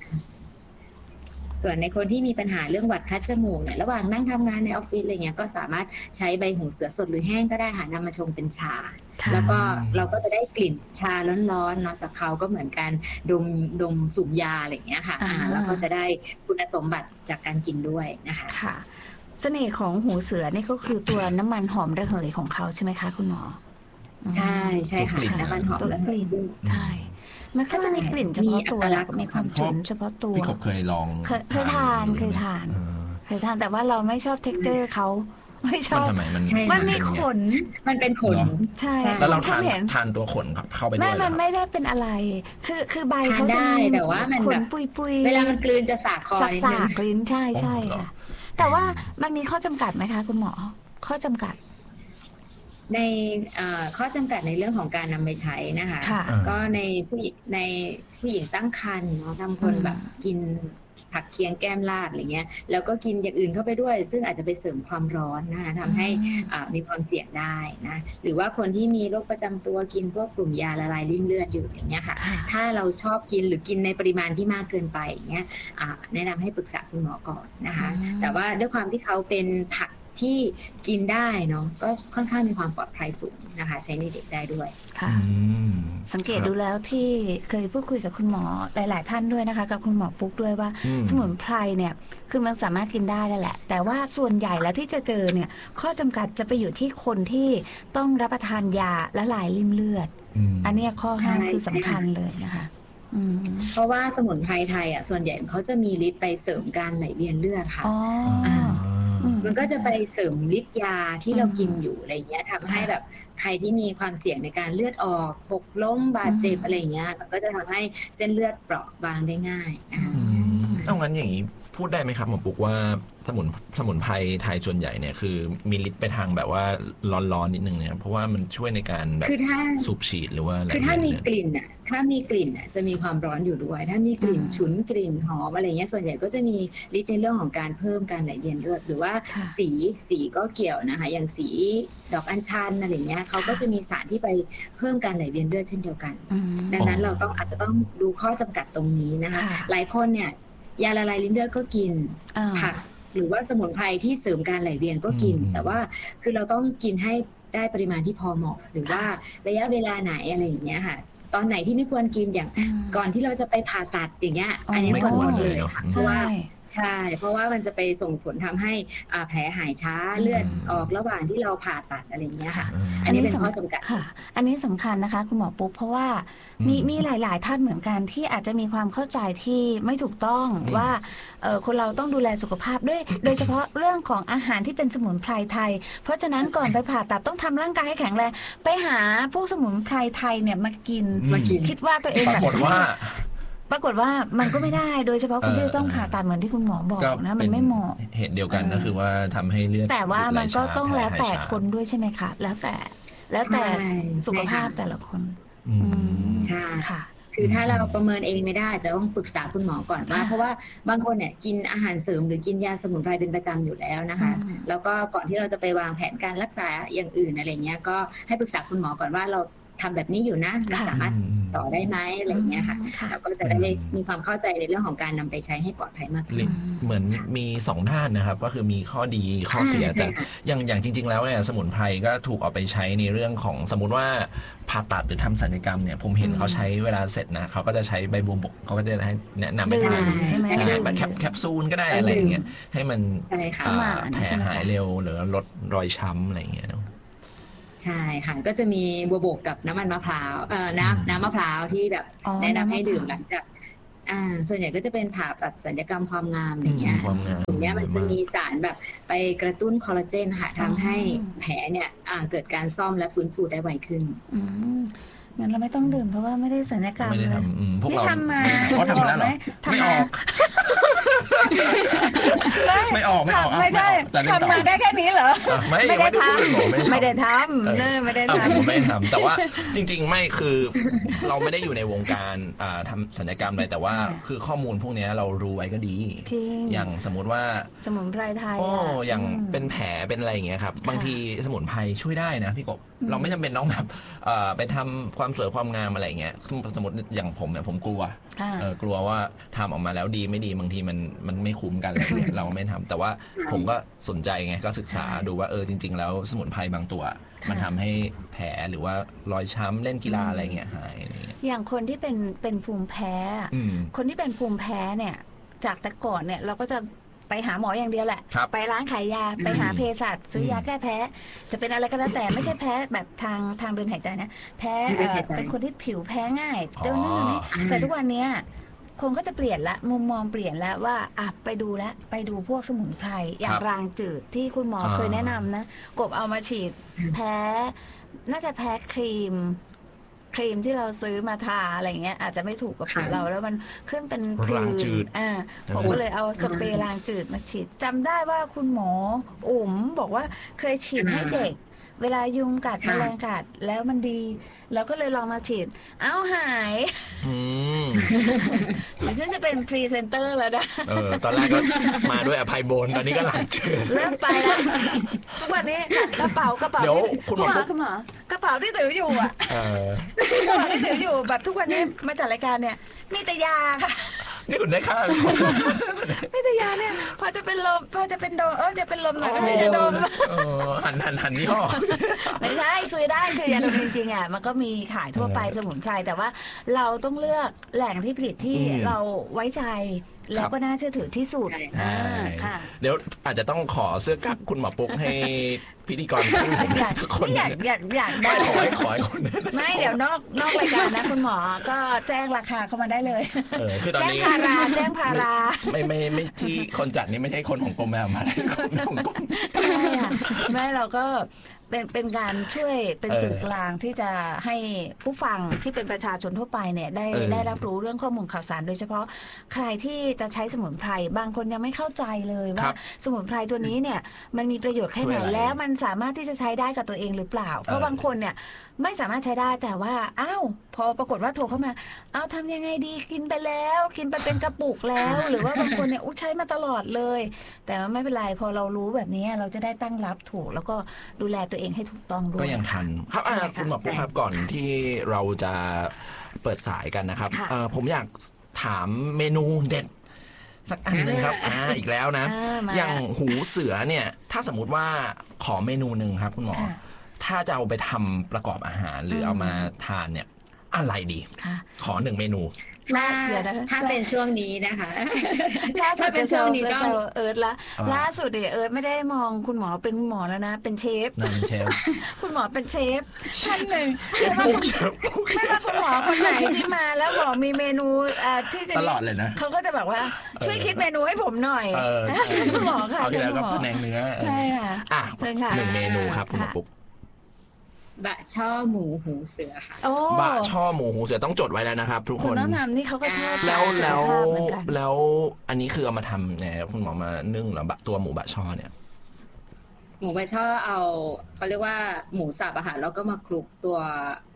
ส่วนในคนที่มีปัญหาเรื่องหวัดคัดจมูกเนี่ยระหว่างนั่งทำงานในออฟฟิศอะไรเงี้ยก็สามารถใช้ใบหูเสือสดหรือแห้งก็ได้ค่ะนำมาชงเป็นชาแล้วก็เราก็จะได้กลิ่นชาร้อนๆเนาะจากเขาก็เหมือนกันดมดมสูบยาอะไรเงี้ยค่ะแล้วก็จะได้คุณสมบัติจากการกินด้วยนะคะค่ะเสน่ห์ของหูเสือนี่ก็คือตัวน้ำมันหอมระเหยของเขาใช่ไหมคะคุณหมอใช่ใช่ค่ะน้ำมันหอมระเหยใช่มันก็จะมีกลิ่นเฉพาะตัวแล้วก็มีความฉุนเฉพาะตัวพี่กบเคยลองเคยทานเคยทานเคยทานแต่ว่าเราไม่ชอบเท็กเจอร์เขาไม่ชอบทำไมมันมันมีขนมันเป็นขนใช่แล้วเราทานทานตัวขนเข้าไปด้วยไม่มันไม่ได้เป็นอะไรคือคือใบเขาจะมีแต่ว่ามันขนปุยปุยเวลามันกลืนจะสากคอนิดนึงกลืนใช่ใช่ค่ะแต่ว่ามันมีข้อจำกัดไหมคะคุณหมอข้อจำกัดในข้อจำกัดในเรื่องของการนำไปใช้นะคะก็ในผู้ในผู้หญิงตั้งครรภ์เนาะบางคนแบบกินผักเคียงแก้มลาบอะไรเงี้ยแล้วก็กินอย่างอื่นเข้าไปด้วยซึ่งอาจจะไปเสริมความร้อนนะคะทำให้มีความเสี่ยงได้นะหรือว่าคนที่มีโรคประจำตัวกินพวกกลุ่มยาละลายริ่มเลือดอยู่อย่างเงี้ยค่ะถ้าเราชอบกินหรือกินในปริมาณที่มากเกินไปอย่างเงี้ยแนะนำให้ปรึกษาคุณหมอก่อนนะคะแต่ว่าด้วยความที่เขาเป็นผักที่กินได้เนาะก็ค่อนข้างมีความปลอดภัยสูงนะคะใช้ในเด็กได้ด้วยค่ะสังเกตดูแล้วที่เคยพูดคุยกับคุณหมอหลายๆท่านด้วยนะคะกับคุณหมอปุ๊กด้วยว่าสมุนไพรเนี่ยคือมันสามารถกินได้นั่นแหละแต่ว่าส่วนใหญ่แล้วที่จะเจอเนี่ยข้อจำกัดจะไปอยู่ที่คนที่ต้องรับประทานยาละลายริ่มเลือดอันนี้ข้อห้ามคือสำคัญเลยนะคะเพราะว่าสมุนไพรไทยอ่ะส่วนใหญ่เขาจะมีฤทธิ์ไปเสริมการไหลเวียนเลือดค่ะมันก็จะไปเสริมฤทธิ์ยาที่เรากินอยู่อะไรเงี้ยทำให้แบบใครที่มีความเสี่ยงในการเลือดออกหกล้มบาดเจ็บอะไรเงี้ยมันก็จะทำให้เส้นเลือดเปราะบางได้ง่ายนะคะเอางั้นอย่างนี้พูดได้ไหมครับหมอปุ๊กว่าสมุนสมุนไพรไทยส่วนใหญ่เนี่ยคือมีฤทธิ์ไปทางแบบว่าร้อนๆนิดนึงเนี่ยเพราะว่ามันช่วยในการแบบสูบฉีดหรือว่าอะไรคือถ้ามีกลิ่นอ่ะถ้ามีกลิ่นอ่ะจะมีความร้อนอยู่ด้วยถ้ามีกลิ่นฉุนกลิ่นหอมอะไรเงี้ยส่วนใหญ่ก็จะมีฤทธิ์ในเรื่องของการเพิ่มการไหลเวียนเลือดหรือว่าสีสีก็เกี่ยวนะคะอย่างสีดอกอัญชันอะไรเงี้ยเขาก็จะมีสารที่ไปเพิ่มการไหลเวียนเลือดเช่นเดียวกันดังนั้นเราต้องอาจจะต้องดูข้อจำกัดตรงนี้นะคะหลายคนเนี่ยยาละลายริ่มเลือดก็กินผักหรือว่าสมุนไพรที่เสริมการไหลเวียนก็กินแต่ว่าคือเราต้องกินให้ได้ปริมาณที่พอเหมาะหรือว่าระยะเวลาไหนอะไรอย่างเงี้ยค่ะตอนไหนที่ไม่ควรกินอย่างก่อนที่เราจะไปผ่าตัดอย่างเงี้ยอันนี้ควรเลยค่ะเพราะว่าใช่เพราะว่ามันจะไปส่งผลทำให้แผลหายช้าเลือดออกระหว่างที่เราผ่าตัดอะไรอย่างเงี้ยค่ะอันนี้เป็นข้อจำกัดค่ะอันนี้สำคัญนะคะคุณหมอปุ๊บเพราะว่ามีมีหลายๆท่านเหมือนกันที่อาจจะมีความเข้าใจที่ไม่ถูกต้องว่าคนเราต้องดูแลสุขภาพด้วยโดยเฉพาะเรื่องของอาหารที่เป็นสมุนไพรไทยเพราะฉะนั้นก่อนไปผ่าตัดต้องทำร่างกายให้แข็งแรงไปหาพวกสมุนไพรไทยเนี่ยมากินมากินคิดว่าตัวเองปรากฏว่าปรากฏว่ามันก็ไม่ได้โดยเฉพาะคนที่ต้องผ่าตัดเหมือนที่คุณหมอบอกนะมันไม่เหมาะเหตุเดียวกันก็คือว่าทำให้เลือดแต่ว่ามันก็ต้องแล้วแต่คนด้วยใช่ไหมคะแล้วแต่แล้วแต่สุขภาพแต่ละคนใช่คือถ้าเราประเมินเองไม่ได้จะต้องปรึกษาคุณหมอก่อนว่าเพราะว่าบางคนเนี่ยกินอาหารเสริมหรือกินยาสมุนไพรเป็นประจำอยู่แล้วนะคะแล้วก็ก่อนที่เราจะไปวางแผนการรักษาอย่างอื่นอะไรเงี้ยก็ให้ปรึกษาคุณหมอก่อนว่าเราทำแบบนี้อยู่นะเราสามารถต่อได้ไหมอะไรเงี้ยค่ะแล้วก็จะได้มีความเข้าใจในเรื่องของการนำไปใช้ให้ปลอดภัยมากขึ้นเหมือนมีสองด้านนะครับก็คือมีข้อดีข้อเสียแต่อย่างอย่างจริงๆแล้วเนี่ยสมุนไพรก็ถูกเอาไปใช้ในเรื่องของสมมุติว่าผ่าตัดหรือทำศัลยกรรมเนี่ยผมเห็นเขาใช้เวลาเสร็จนะเขาก็จะใช้ใบบัวบกเขาก็จะให้แนะนำให้ทานใช่ไหมแบบแคปแคปซูลก็ได้อะไรอย่างเงี้ยให้มันแผลหายเร็วหรือลดรอยช้ำอะไรอย่างเงี้ยเนาะใช่ค่ะก็จะมีบัวบกกับน้ำมันมะพร้าวเอ่อน้ำน้ำมะพร้าวที่แบบแนะนำให้ดื่มหลังจากอ่าส่วนใหญ่ก็จะเป็นผ่าตัดศัลยกรรมความงามอย่างเงี้ยตรงเนี้ยมันจะมีสารแบบไปกระตุ้นคอลลาเจนค่ะทำให้แผลเนี่ยเกิดการซ่อมและฟื้นฟูได้ไวขึ้นงั้นเราไม่ต้องดื่มเพราะว่าไม่ได้ศัลยกรรมไม่ได้ทำพวกเราทำมาเขาทำแล้วหรอไม่ออกไม่ออกไม่ออกไม่ใช่ทำมาได้แค่นี้เหรอไม่ได้ทำไม่ได้ทำเนอไม่ได้ทำไม่ทำแต่ว่าจริงๆไม่คือเราไม่ได้อยู่ในวงการทำศัลยกรรมอะไรแต่ว่าคือข้อมูลพวกนี้เรารู้ไว้ก็ดีอย่างสมมติว่าสมุนไพรไทยโอ้อย่างเป็นแผลเป็นอะไรอย่างเงี้ยครับบางทีสมุนไพรช่วยได้นะพี่กบเราไม่จำเป็นต้องแบบไปทำความสวยความงามอะไรเงี้ยสมมติอย่างผมเนี่ยผมกลัวกลัวว่าทำออกมาแล้วดีไม่ดีบางทีมันมันไม่คุ้มกันอะไรเงี้ยเราไม่ทำแต่ว่าผมก็สนใจไงก็ศึกษาดูว่าเออจริงๆแล้วสมุนไพรบางตัวมันทำให้แผลหรือว่ารอยช้ำเล่นกีฬาอะไรเงี้ยหายอะไรเงี้ยอย่างคนที่เป็นเป็นภูมิแพ้คนที่เป็นภูมิแพ้เนี่ยจากแต่ก่อนเนี่ยเราก็จะไปหาหมออย่างเดียวแหละไปร้านขายยาไปหาเภสัชซื้อยาแก้แพ้จะเป็นอะไรก็แล้วแต่ไม่ใช่แพ้แบบทางทางเดินหายใจนะแพ้เป็นคนที่ผิวแพ้ง่ายเจ้าหน้านี้แต่ทุกวันนี้คนก็จะเปลี่ยนละมุมมองเปลี่ยนแล้วว่าอ่ะไปดูแล้วไปดูพวกสมุนไพรอย่างรางจืดที่คุณหมอเคยแนะนำนะกบเอามาฉีดแพ้น่าจะแพ้ครีมครีมที่เราซื้อมาทาอะไรเงี้ยอาจจะไม่ถูกกับผิวเราแล้วมันขึ้นเป็นผื่นอ่าผมก็เลยเอาสเปรย์ล้างจืดมาฉีดจำได้ว่าคุณหมออุ๋มบอกว่าเคยฉีดให้เด็กเวลายุงกัดแมลงกัดแล้วมันดีเราก็เลยลองมาฉีดเอ้าหายเดี๋ยวฉันจะเป็นพรีเซนเตอร์แล้วนะเออตอนแรกก็มาด้วยอภัยโบนตอนนี้ก็ล้างจืดเริ่มไปแล้วทุกวันนี้กระเป๋ากระเป๋าที่คุณหมอคุณหมอกระเป๋าที่ถืออยู่อ่ะกระเป๋าที่ถืออยู่แบบทุกวันนี้มาจัดรายการเนี่ยมีแต่ยาค่ะนี่คุณได้ค่าไม่แต่ยาเนี่ยพอจะเป็นลมพอจะเป็นโดมเออจะเป็นลมหน่อยก็จะดมหันหันหันนี่ห้อไม่ใช่ซื้อได้คือยาดมจริงๆอ่ะมันก็มีขายทั่วไปสมุนไพรแต่ว่าเราต้องเลือกแหล่งที่ผลิตที่เราไว้ใจแล้วก็น่าเชื่อถือที่สุดเดี๋ยวอาจจะต้องขอเสื้อกั๊กคุณหมอปุ๊กให้พิธีกรคนอยากอยากอยากได้ขอให้ขอให้คนไม่เดี๋ยวนอกนอกรายการนะคุณหมอก็แจ้งราคาเข้ามาได้เลยคือตอนนี้แจ้งพาราแจ้งพาราไม่ไม่ไม่ที่คนจัดนี่ไม่ใช่คนของกรมแม่มาคนของกรมไม่ค่ะไม่เราก็เป็นเป็นการช่วยเป็นสื่อกลางที่จะให้ผู้ฟังที่เป็นประชาชนทั่วไปเนี่ยได้ได้รับรู้เรื่องข้อมูลข่าวสารโดยเฉพาะใครที่จะใช้สมุนไพรบางคนยังไม่เข้าใจเลยว่าสมุนไพรตัวนี้เนี่ยมันมีประโยชน์แค่ไหนแล้วมันสามารถที่จะใช้ได้กับตัวเองหรือเปล่าเพราะบางคนเนี่ยไม่สามารถใช้ได้แต่ว่าอ้าวพอปรากฏว่าโทรเข้ามาเอาทำยังไงดีกินไปแล้วกินไปเป็นกระปุกแล้วหรือว่าบางคนเนี่ยอุ้ใช้มาตลอดเลยแต่ไม่เป็นไรพอเรารู้แบบนี้เราจะได้ตั้งรับถูกแล้วก็ดูแลตัวเองให้ถูกต้องด้วยก็ยังทันครับคุณหมอปุ๊กครับก่อนที่เราจะเปิดสายกันนะครับผมอยากถามเมนูเด็ดสักอันหนึ่งครับอ่าอีกแล้วนะอย่างหูเสือเนี่ยถ้าสมมุติว่าขอเมนูหนึ่งครับคุณหมอถ้าจะเอาไปทำประกอบอาหารหรือเอามาทานเนี่ยอะไรดีขอหนึ่งเมนูถ้าถ้าเป็นช่วงนี้นะคะล่าสุดเป็นช่วงนี้ก็เอิร์ธละล่าสุดเนี่ยเอิร์ธไม่ได้มองคุณหมอเป็นหมอแล้วนะเป็นเชฟเป็นเชฟคุณหมอเป็นเชฟท่านหนึ่งไม่ว่าไม่ว่าคุณหมอคนไหนที่มาแล้วบอกมีเมนูที่จะตลอดเลยนะเขาก็จะบอกว่าช่วยคิดเมนูให้ผมหน่อยคุณหมอค่ะเอาที่แล้วก็แผนงเนื้อใช่ค่ะอ่ะหนึ่งเมนูครับคุณหมอปุ๊กบะช่อหมูหูเสือค่ะบะช่อหมูหูเสือต้องจดไว้แล้วนะครับทุกคนต้องทำนี่เขาก็ชอบแล้วแล้วแล้วอันนี้คือเอามาทำเนี่ยคุณหมอมานึ่งหรือบะตัวหมูบะช่อเนี่ยหมูบะช่อเอาเขาเรียกว่าหมูสับอาหารแล้วก็มาคลุกตัว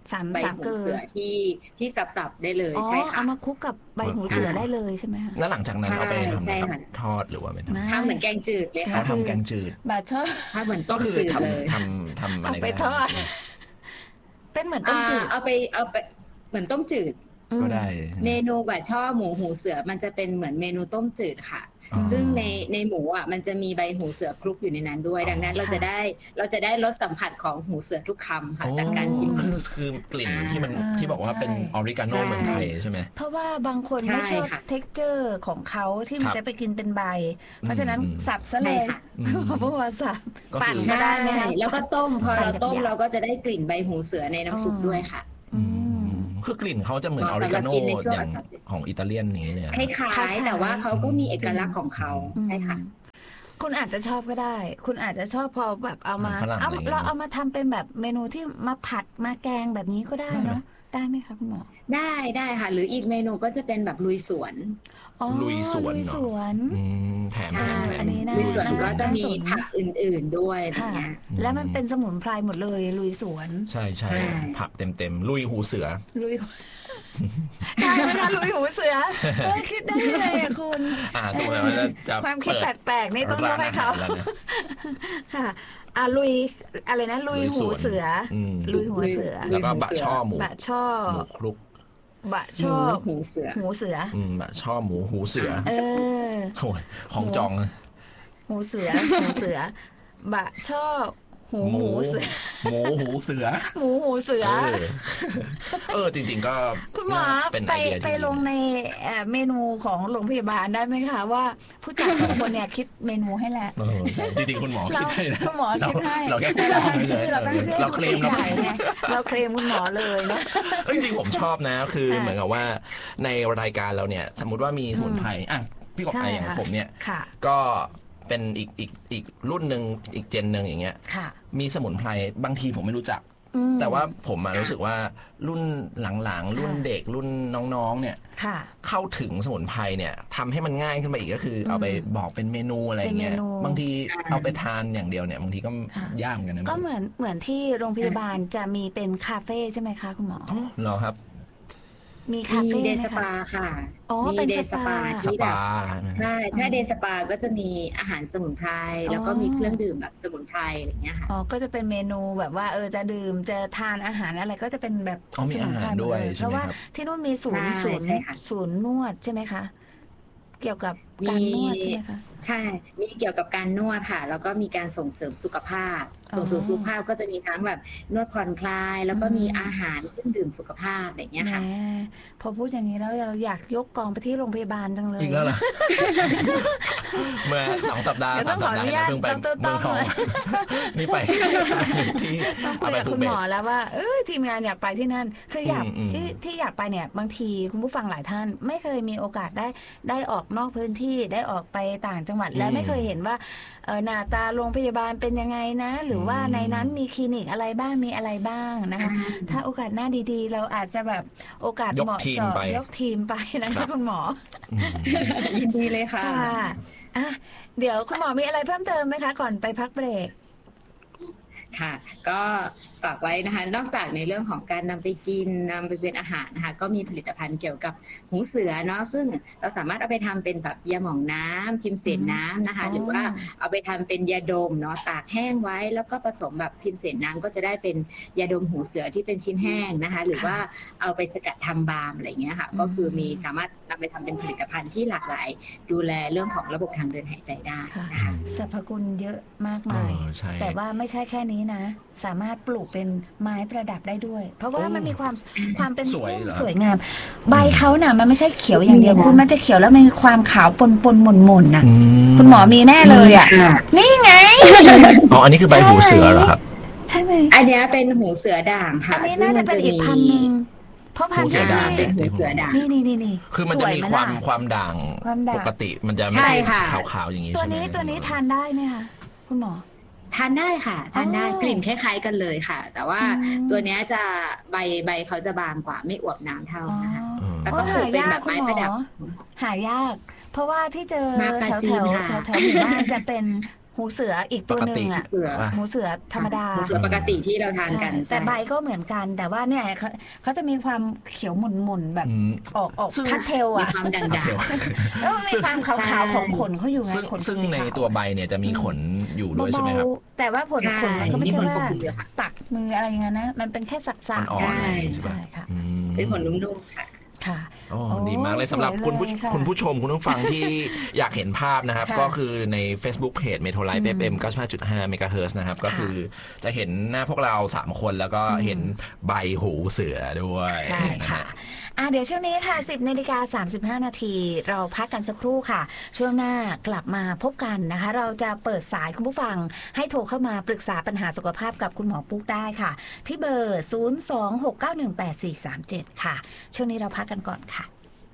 สามใบสามหูเกลืเสืออที่ที่สับๆได้เลยอ๋อใช่ค่ะเอามาคลุกกับใบหูเสือได้เลยใช่ไหมคะแล้วหลังจากนั้นเอาไปทำใช่อะไรคค่ะรับทอดหรือว่าเป็นทำเหมือนแกงจืดเลยเขาค่ะทำแกงจืดบาชอบถ้าเหมือนต้ก็มคือจืดเลยทำทำทำอะไรเอาไปก็ทอดได้เป็นเหมือนต้มอ่าจืดเอาไปเอาไปเหมือนต้มจืดก็ได้เมนูบะช่อหมูหูเสือมันจะเป็นเหมือนเมนูต้มจืดค่ะอ๋อซึ่งในในหมูอ่ะมันจะมีใบหูเสือคลุกอยู่ในนั้นด้วย ดังนั้นเราจะได้เราจะได้รสสัมผัสของหูเสือทุกคำค่ะจากการกินคือคือกลิ่นที่มันอ่าที่บอกว่าเป็นใช่ออริกาโนใช่เมืองไทยใช่ไหมเพราะว่าบางคนใช่ไม่ชอบค่ะเท็กเจอร์ของเขาที่มันครับจะไปกินเป็นใบ เพราะฉะนั้นอืมสับซะเลยใช่ค่ะอืมเพราะว่าสับก็คือปั่นก็ใช่ได้ไหมคะแล้วก็ต้มพอปั่นเราต้มหยาบๆเราก็จะได้กลิ่นใบหูเสือในน้ำซุปด้วยค่ะอืมคือกลิ่นเขาจะเหมือนออเหมาะริกาโนสำหรับกินในช่วงอย่างอากาศของอิตาเลียนอย่างนี้เลยอะคล้ายๆแต่ว่าเขาก็มีเอกลักษณ์ของเขาใช่ค่ะคุณอาจจะชอบก็ได้ คุณอาจจะชอบพอแบบเอามาฝรั่งเอาอะไรอย่างเงี้ยเราเอามาทำเป็นแบบเมนูที่มาผัดมาแกงแบบนี้ก็ได้เนาะได้ไหมคะคุณหมอได้ได้ค่ะ หรืออีกเมนูก็จะเป็นแบบลุยสวนอ๋อลุยสวนลุยเนอะสวนอืมแถมใช่แถมแถมอันนี้น่าลุยสวนน่าก็จะมีน่าสนผักอื่นๆด้วยอะไรค่ะเงี้ยแล้วมันเป็นสมุนไพรหมดเลยลุยสวนใช่ใช่ใช่ผักเต็มเต็มๆลุยหูเสือลุยได้ไหมคะลุยหูเสือเออคิดได้ยังไงอะคุณอ่าถูกแล้วว่าจะจะความคิดเปิแปลกๆนี่ต้องยกให้เขาร้นอหรแล้วนะค่ะอ่ะลุยอะไรนะลุยหูเสืออมลุยหูเสือลุแล้วยก็หูบะเสือช่อหมูบะช่อหมูคลุกบะหช่มูอหูเสือหูเสืออืมบะช่อหมูหูเสือเออโอ้ยของจองนะหูเสือหูเสือบะช่อหูหมูเสือหมูหูเสือหมูหูเสือเออเออจริง ๆ ก็คุณหมอเป็นไปไอเดียที่ไปลงในเอ่อเมนูของโรงพยาบาลได้ไหมคะว่าผู้จัดสองคนเนี่ยคิดเมนูให้แล้วเออใช่จริงๆคุณหมอคิดให้นะคุณหมอคิดให้เราแค่เราฟ้องตั้งเฉชื่อย เราตั้งชื่อเราเคลมเราเราใหญ่ไงเราเคลมคุณหมอเลยนะเอ้ยจริงๆผมชอบนะ คือเหมือนกับว่าในรายการเราเนี่ย สมมติว่ามีสมุนไพรอ่ะพี่กบใช่ไออย่างค่ะผมเนี่ยค่ะก็เป็นอีกอีกอีกรุ่นหนึ่งอีกเจนหนึ่งอย่างเงี้ยค่ะมีสมุนไพรบางทีผมไม่รู้จักอืมแต่ว่าผมอะรู้สึกว่ารุ่นหลังๆ รุ่นค่ะเด็กรุ่นน้องๆเนี่ยค่ะเข้าถึงสมุนไพรเนี่ยทำให้มันง่ายขึ้นมาอีกก็คือ เอาไปบอกเป็นเมนูอะไรอย่างเงี้ยเป็นเมนูบางทีเอาไปทานอย่างเดียวเนี่ยบางทีก็ยากเหมือนกันนะก็เหมือนเหมือนที่โรงพยาบาลจะมีเป็นคาเฟ่ใช่ไหมคะคุณหมอเหรอครับมีคามีเฟ่เดไหย์มสปาคะค่ะอ๋อมีเป็นเดย์สสปาปาสที่แบปาบใช่ถ้าเดย์สปาก็จะมีอาหารสมุนไพรแล้วก็มีเครื่องดื่มแบบสมุนไพรอะไรอย่างเงี้ยค่ะอ๋อ ก็จะเป็นเมนูแบบว่าเออจะดื่มจะทานอาหารอะไรก็จะเป็นแบบอ๋อมีสมุนไพอาหารด้วยหมเลใช่เพไหมราะว่าครับที่นู่นมีศูนย์ใช่ศูนย์ใช่ค่ะศูนย์นวดใช่ไหมคะ เกี่ยวกับการนวดใช่ไหมคะใช่ มีเกี่ยวกับการนวดค่ะ แล้วก็มีการส่งเสริมสุขภาพอ๋อส่งเสริมสุขภาพก็จะมีทั้งแบบนวดผ่อนคลาย แล้วก็อืมมีอาหารเครื่องดื่มสุขภาพอะไรอย่างเงี้ยแหมค่ะพอพูดอย่างนี้แล้วเราอยากยกกองไปที่โรงพยาบาลจังเลยอีกแล้วเหรอ เมื่อสองสัปดาห์เดี๋ยวต้สาอมงขสัอปอดาห์นุเนี่ยญาตเพิ่งไปดรเมืองทองเลยนี่ไปที่ต้องคุเอายไปกับภูคุณเก็หมตอแล้วว่าเอ้ยทีมงานอยากไปที่นั่น คืออยากอืมอืมที่ที่อยากไปเนี่ย บางทีคุณผู้ฟังหลายท่าน ไม่เคยมีโอกาสได้ได้ออกนอกพื้นที่ได้ออกไปต่างจังหวัดและไม่เคยเห็นว่าเออหน้าตาโรงพยาบาลเป็นยังไงนะ หรือว่าในนั้นมีคลินิกอะไรบ้างมีอะไรบ้างนะคะ ถ้าโอกาสหน้าดีๆ เราอาจจะแบบโอกาสยกเหมาะทีมเจาะไปยกทีมไปนะครัคะบคุณหมออืมยินดีเลยค่ะค่ะอ่ะ เดี๋ยวคุณหมอมีอะไรเพิ่มเติมไหมคะ ก่อนไปพักเบรกค่ะ ก็ฝากไว้นะคะ นอกจากในเรื่องของการนำไปกินนำไปเป็นอาหารนะคะ ก็มีผลิตภัณฑ์เกี่ยวกับหูเสือเนาะ ซึ่งเราสามารถเอาไปทำเป็นแบบยาหม่องน้ำพิมพ์เสนน้ำนะคะอ๋อหรือว่าเอาไปทำเป็นยาดมเนาะ ตากแห้งไว้ แล้วก็ผสมแบบพิมพ์เสนน้ำก็จะได้เป็นยาดมหูเสือที่เป็นชิ้นแห้งนะคะ หรือว่าเอาไปสกัดทำบาล์มอะไรอย่างเงี้ยค่ะ ก็คือมีสามารถนำไปทำเป็นผลิตภัณฑ์ที่หลากหลาย ดูแลเรื่องของระบบทางเดินหายใจได้ค่ะนะคะสรรพคุณเยอะมากเอมายอใช่แต่ว่าไม่ใช่แค่นี้นะ สามารถปลูกเป็นไม้ประดับได้ด้วย เพราะว่าโอ้มันมีความความเป็นสวยเหรอสวยงาม ใบเขาน่ะ มันไม่ใช่เขียวอย่างเดียว คุณมันจะเขียวแล้วมันมีความขาวปนปนหม่นหม่นๆน่ะอืมคุณหมอมีแน่เลยอ่ะ นี่ไงอ๋ออันนี้คือใบหูเสือเหรอครับใช่ไหมอันเนี้ยเป็นหูเสือด่างอัค่ะนนี้ซึ่งน่าจะมันเป็นจะอีกมีพันธุ์หนึ่งเพราะพันหูธุ์เสือที่ด่างเป็นหูเสือด่างนี่นี่นี่นี่คือมันจะมีสยไหความล่ะความด่างความด่างปกติมันจะไม่ใช่ใช่ค่ะขาวๆอย่างนี้ตัวใช่ไหมนี้ตัวนี้ทานได้ไหมคะคุณหมอทานได้ค่ะทานได้อ๋อกลิ่นคล้ายๆกันเลยค่ะ แต่ว่าอืมตัวเนี้ยจะใบใบเขาจะบางกว่าไม่อวบน้ำเท่าอ๋อนะคะอืมแต่ก็ปลูกเป็นแบบไม้ประดับหายาก เพราะว่าที่เจอมาปราแถวจีแถนวค่ะแถวแถวหมู่บ้านจะเป็นหูเสืออีกตัวหนึ่งอ่ะหูเสือธรรมดาหูเสือปกติที่เราทานกันแต่ใบก็เหมือนกันแต่ว่าเนี่ยเขาจะมีความเขียวหม่นๆแบบออกออกพาสเทลอ่ะมีความด่างๆแล้วมีความขาวๆของขนเขาอยู่ไงขนซึ่งในตัวใบเนี่ยจะมีขนอยู่ด้วยใช่ไหมครับแต่ว่าผลขนมันก็ไม่ใช่ว่าตักมืออะไรอย่างนั้นนะมันเป็นแค่สักๆใช่ใช่ค่ะเป็นขนนุ่มๆค่ะค่ะอ๋อดีมากเลยสำหรับคุณผู้คุณผู้ชมคุณผู้ฟังที่อยากเห็นภาพนะครับก็คือใน Facebook Page Metro Life เอฟ เอ็ม เก้าสิบห้าจุดห้า เมกะเฮิรตซ์นะครับก็คือจะเห็นหน้าพวกเราสามคนแล้วก็เห็นใบหูเสือด้วยใช่ค่ะอ่ะเดี๋ยวช่วงนี้ค่ะ สิบนาฬิกาสามสิบห้านาทีเราพักกันสักครู่ค่ะช่วงหน้ากลับมาพบกันนะคะเราจะเปิดสายคุณผู้ฟังให้โทรเข้ามาปรึกษาปัญหาสุขภาพกับคุณหมอปุ๊กได้ค่ะที่เบอร์ศูนย์ สอง หก เก้า หนึ่ง แปด สี่ สาม เจ็ดค่ะช่วงนี้เราพักกันก่อนค่ะ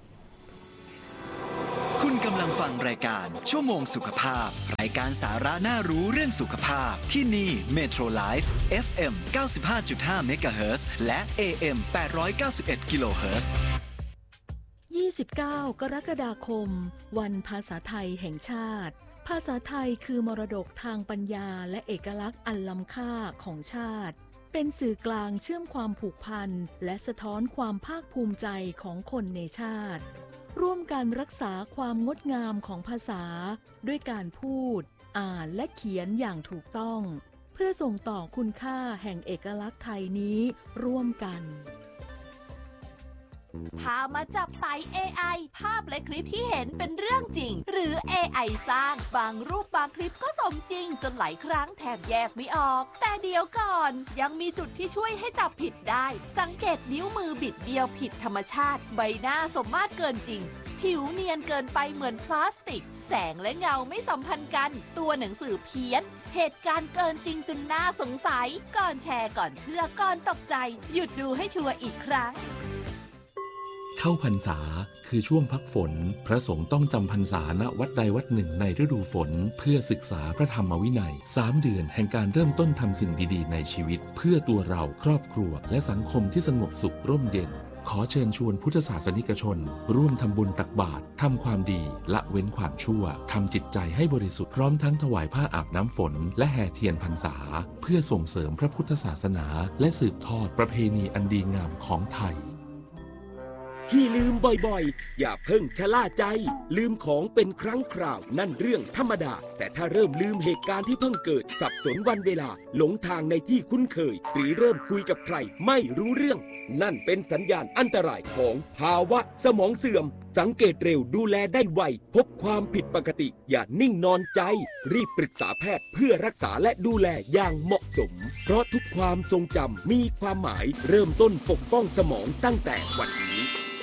คุณกำลังฟังรายการชั่วโมงสุขภาพรายการสาระน่ารู้เรื่องสุขภาพที่นี่ Metro Life เอฟ เอ็ม เก้าสิบห้าจุดห้า เมกะเฮิรตซ์และ เอ เอ็ม แปดร้อยเก้าสิบเอ็ด กิโลเฮิรตซ์ยี่สิบเก้ากรกฎาคมวันภาษาไทยแห่งชาติภาษาไทยคือมรดกทางปัญญาและเอกลักษณ์อันล้ำค่าของชาติเป็นสื่อกลางเชื่อมความผูกพันและสะท้อนความภาคภูมิใจของคนในชาติร่วมกันรักษาความงดงามของภาษาด้วยการพูดอ่านและเขียนอย่างถูกต้องเพื่อส่งต่อคุณค่าแห่งเอกลักษณ์ไทยนี้ร่วมกันพามาจับไต่ เอ ไอ ภาพและคลิปที่เห็นเป็นเรื่องจริงหรือ เอ ไอ สร้างบางรูปบางคลิปก็สมจริงจนหลายครั้งแทบแยกไม่ออกแต่เดี๋ยวก่อนยังมีจุดที่ช่วยให้จับผิดได้สังเกตนิ้วมือบิดเบี้ยวผิดธรรมชาติใบหน้าสมมาตรเกินจริงผิวเนียนเกินไปเหมือนพลาสติกแสงและเงาไม่สัมพันธ์กันตัวหนังสือเพี้ยนเหตุการณ์เกินจริงจนน่าสงสัยก่อนแชร์ก่อนเชื่อก่อนตกใจหยุดดูให้ชัวร์อีกครั้งเข้าพรรษาคือช่วงพักฝนพระสงฆ์ต้องจำพรรษาณวัดใดวัดหนึ่งในฤดูฝนเพื่อศึกษาพระธรรมวินัยสามเดือนแห่งการเริ่มต้นทำสิ่งดีๆในชีวิตเพื่อตัวเราครอบครัวและสังคมที่สงบสุขร่มเย็นขอเชิญชวนพุทธศาสนิกชนร่วมทำบุญตักบาตรทำความดีละเว้นความชั่วทำจิตใจให้บริสุทธิ์พร้อมทั้งถวายผ้าอาบน้ำฝนและแห่เทียนพรรษาเพื่อส่งเสริมพระพุทธศาสนาและสืบทอดประเพณีอันดีงามของไทยที่ลืมบ่อยๆอย่าเพิ่งชะล่าใจลืมของเป็นครั้งคราวนั่นเรื่องธรรมดาแต่ถ้าเริ่มลืมเหตุการณ์ที่เพิ่งเกิดสับสนวันเวลาหลงทางในที่คุ้นเคยหรือเริ่มคุยกับใครไม่รู้เรื่องนั่นเป็นสัญญาณอันตรายของภาวะสมองเสื่อมสังเกตเร็วดูแลได้ไวพบความผิดปกติอย่านิ่งนอนใจรีบปรึกษาแพทย์เพื่อรักษาและดูแลอย่างเหมาะสมเพราะทุกความทรงจำมีความหมายเริ่มต้นปกป้องสมองตั้งแต่วันนี้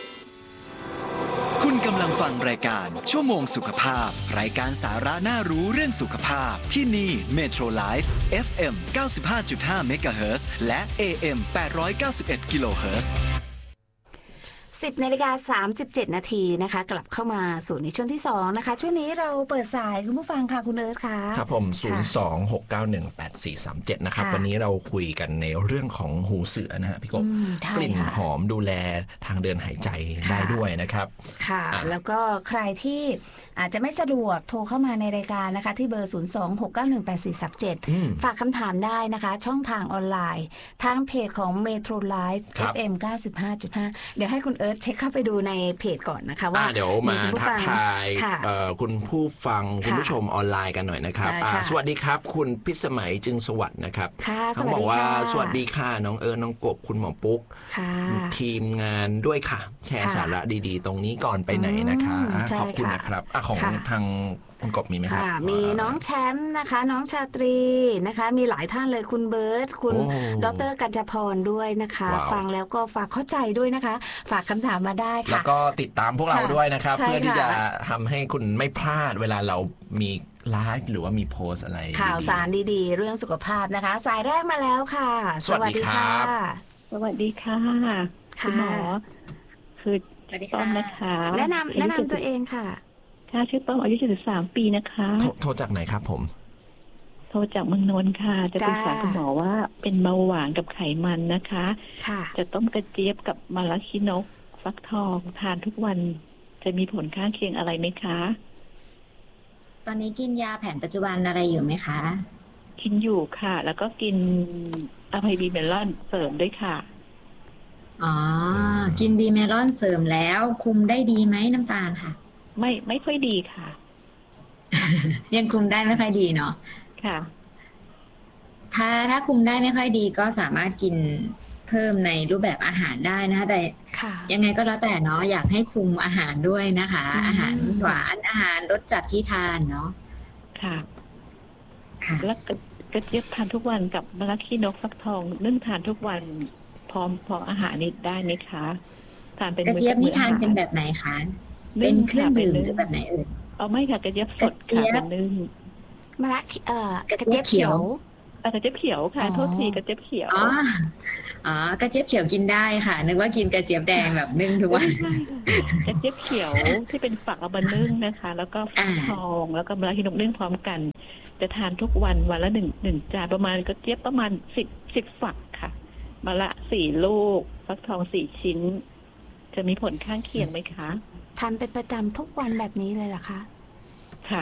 คุณกำลังฟังรายการชั่วโมงสุขภาพรายการสาระน่ารู้เรื่องสุขภาพที่นี่ Metro Life เอฟ เอ็ม เก้าสิบห้าจุดห้า เมกะเฮิรตซ์และ เอ เอ็ม แปดร้อยเก้าสิบเอ็ด กิโลเฮิรตซ์สิบนาฬิกาสามสิบเจ็ดนาทีนะคะกลับเข้ามาสู่ในช่วงที่สองนะคะช่วงนี้เราเปิดสายคุณผู้ฟังค่ะคุณเอิร์ธค่ะครับผมศูนย์ สอง หก เก้า หนึ่ง แปด สี่ สาม เจ็ดนะครับวันนี้เราคุยกันในเรื่องของหูเสือนะฮะพี่กบกลิ่นหอมดูแลทางเดินหายใจได้ด้วยนะครับค่ะแล้วก็ใครที่อาจจะไม่สะดวกโทรเข้ามาในรายการนะคะที่เบอร์ศูนย์ สอง หก เก้า หนึ่ง แปด สี่ สาม เจ็ดฝากคำถามได้นะคะช่องทางออนไลน์ทางเพจของ Metro Life เอฟ เอ็ม เก้าสิบห้าจุดห้า เดี๋ยวให้คุณเอิร์ธเช็คเข้าไปดูในเพจก่อนนะคะว่าเดี๋ยวมาทักทายคุณผู้ฟังคุณผู้ชมออนไลน์กันหน่อยนะครับสวัสดีครับคุณพิสมัยจึงสวัสดิ์นะครับเขาบอกว่าสวัสดีค่ะน้องเอิร์ธน้องกบคุณหมอปุ๊กทีมงานด้วยค่ะแชร์สาระดีๆตรงนี้ก่อนไปไหนนะคะขอบคุณนะครับของทางคุณกบมีไหมครับมีน้องแชมป์นะคะน้องชาตรีนะคะมีหลายท่านเลยคุณเบิร์ตคุณดร.กัญจพรด้วยนะคะฟังแล้วก็ฝากเข้าใจด้วยนะคะฝากคำถามมาได้ค่ะแล้วก็ติดตามพวกเราด้วยนะครับเพื่อที่จะทำให้คุณไม่พลาดเวลาเรามีไลฟ์หรือว่ามีโพสอะไรข่าวสารดีๆเรื่องสุขภาพนะคะสายแรกมาแล้วค่ะสวัสดีค่ะสวัสดีค่ะคุณหมอคือต้อมนะคะแนะนำแนะนำตัวเองค่ะค่ะชื่อต้อมอายุเจ็ดสิบสามปีนะคะโทรจากไหนครับผมโทรจากเมืองนนท์ค่ะจะปรึกษาคุณหมอว่าเป็นเบาหวานกับไขมันนะคะจะต้มกระเจี๊ยบกับมะระขี้นกฟักทองทานทุกวันจะมีผลข้างเคียงอะไรไหมคะตอนนี้กินยาแผนปัจจุบันอะไรอยู่ไหมคะกินอยู่ค่ะ แล้วก็กินอะไพบีเมลอนเสริมด้วยค่ะอ๋อกินบีเมลอนเสริมแล้วคุมได้ดีไหมน้ำตาลค่ะไม่ไม่ค่อยดีค่ะยังคุมได้ไม่ค่อยดีเนาะค่ะถ้าถ้าคุมได้ไม่ค่อยดีก็สามารถกินเพิ่มในรูปแบบอาหารได้นะคะแต่ยังไงก็แล้วแต่เนาะอยากให้คุมอาหารด้วยนะคะ อาหารหวานอาหารรสจัดที่ทานเนาะค่ะค่ะแล้วกระเจี๊ยบทานทุกวันกับมะระขี้นกฟักทองนึ่งทานทุกวันพร้อมพออาหารนี้ได้ไหมคะทานเป็นกระเจี๊ยบนี่ทานเป็นแบบไหนคะเป็นเครื่องดื่มหรือแบบไหนเอ่ยเอาไม่ค่ะกระเจี๊ยบสดค่ะเป็นนึ่งมะระเอ่อกระเจี๊ยบเขียวกระเจี๊ยบเขียวค่ะโทษทีกระเจี๊ยบเขียวอ๋ออ๋อกระเจี๊ยบเขียวกินได้ค่ะนึกว่ากินกระเจี๊ยบแดงแบบนึ่งทุกวันกระเจี๊ยบเขียวที่เป็นฝักเอามานึ่งนะคะแล้วก็ฟักทองแล้วก็มะระขี้นกนึ่งพร้อมกันจะทานทุกวันวันละหนึ่งหนึ่งจานประมาณกระเจี๊ยบประมาณสิบสิบฝักค่ะมะระสี่ลูกฟักทองสี่ชิ้นจะมีผลข้างเคียงไหมคะทานเป็นประจำทุกวันแบบนี้เลยเหรอคะค่ะ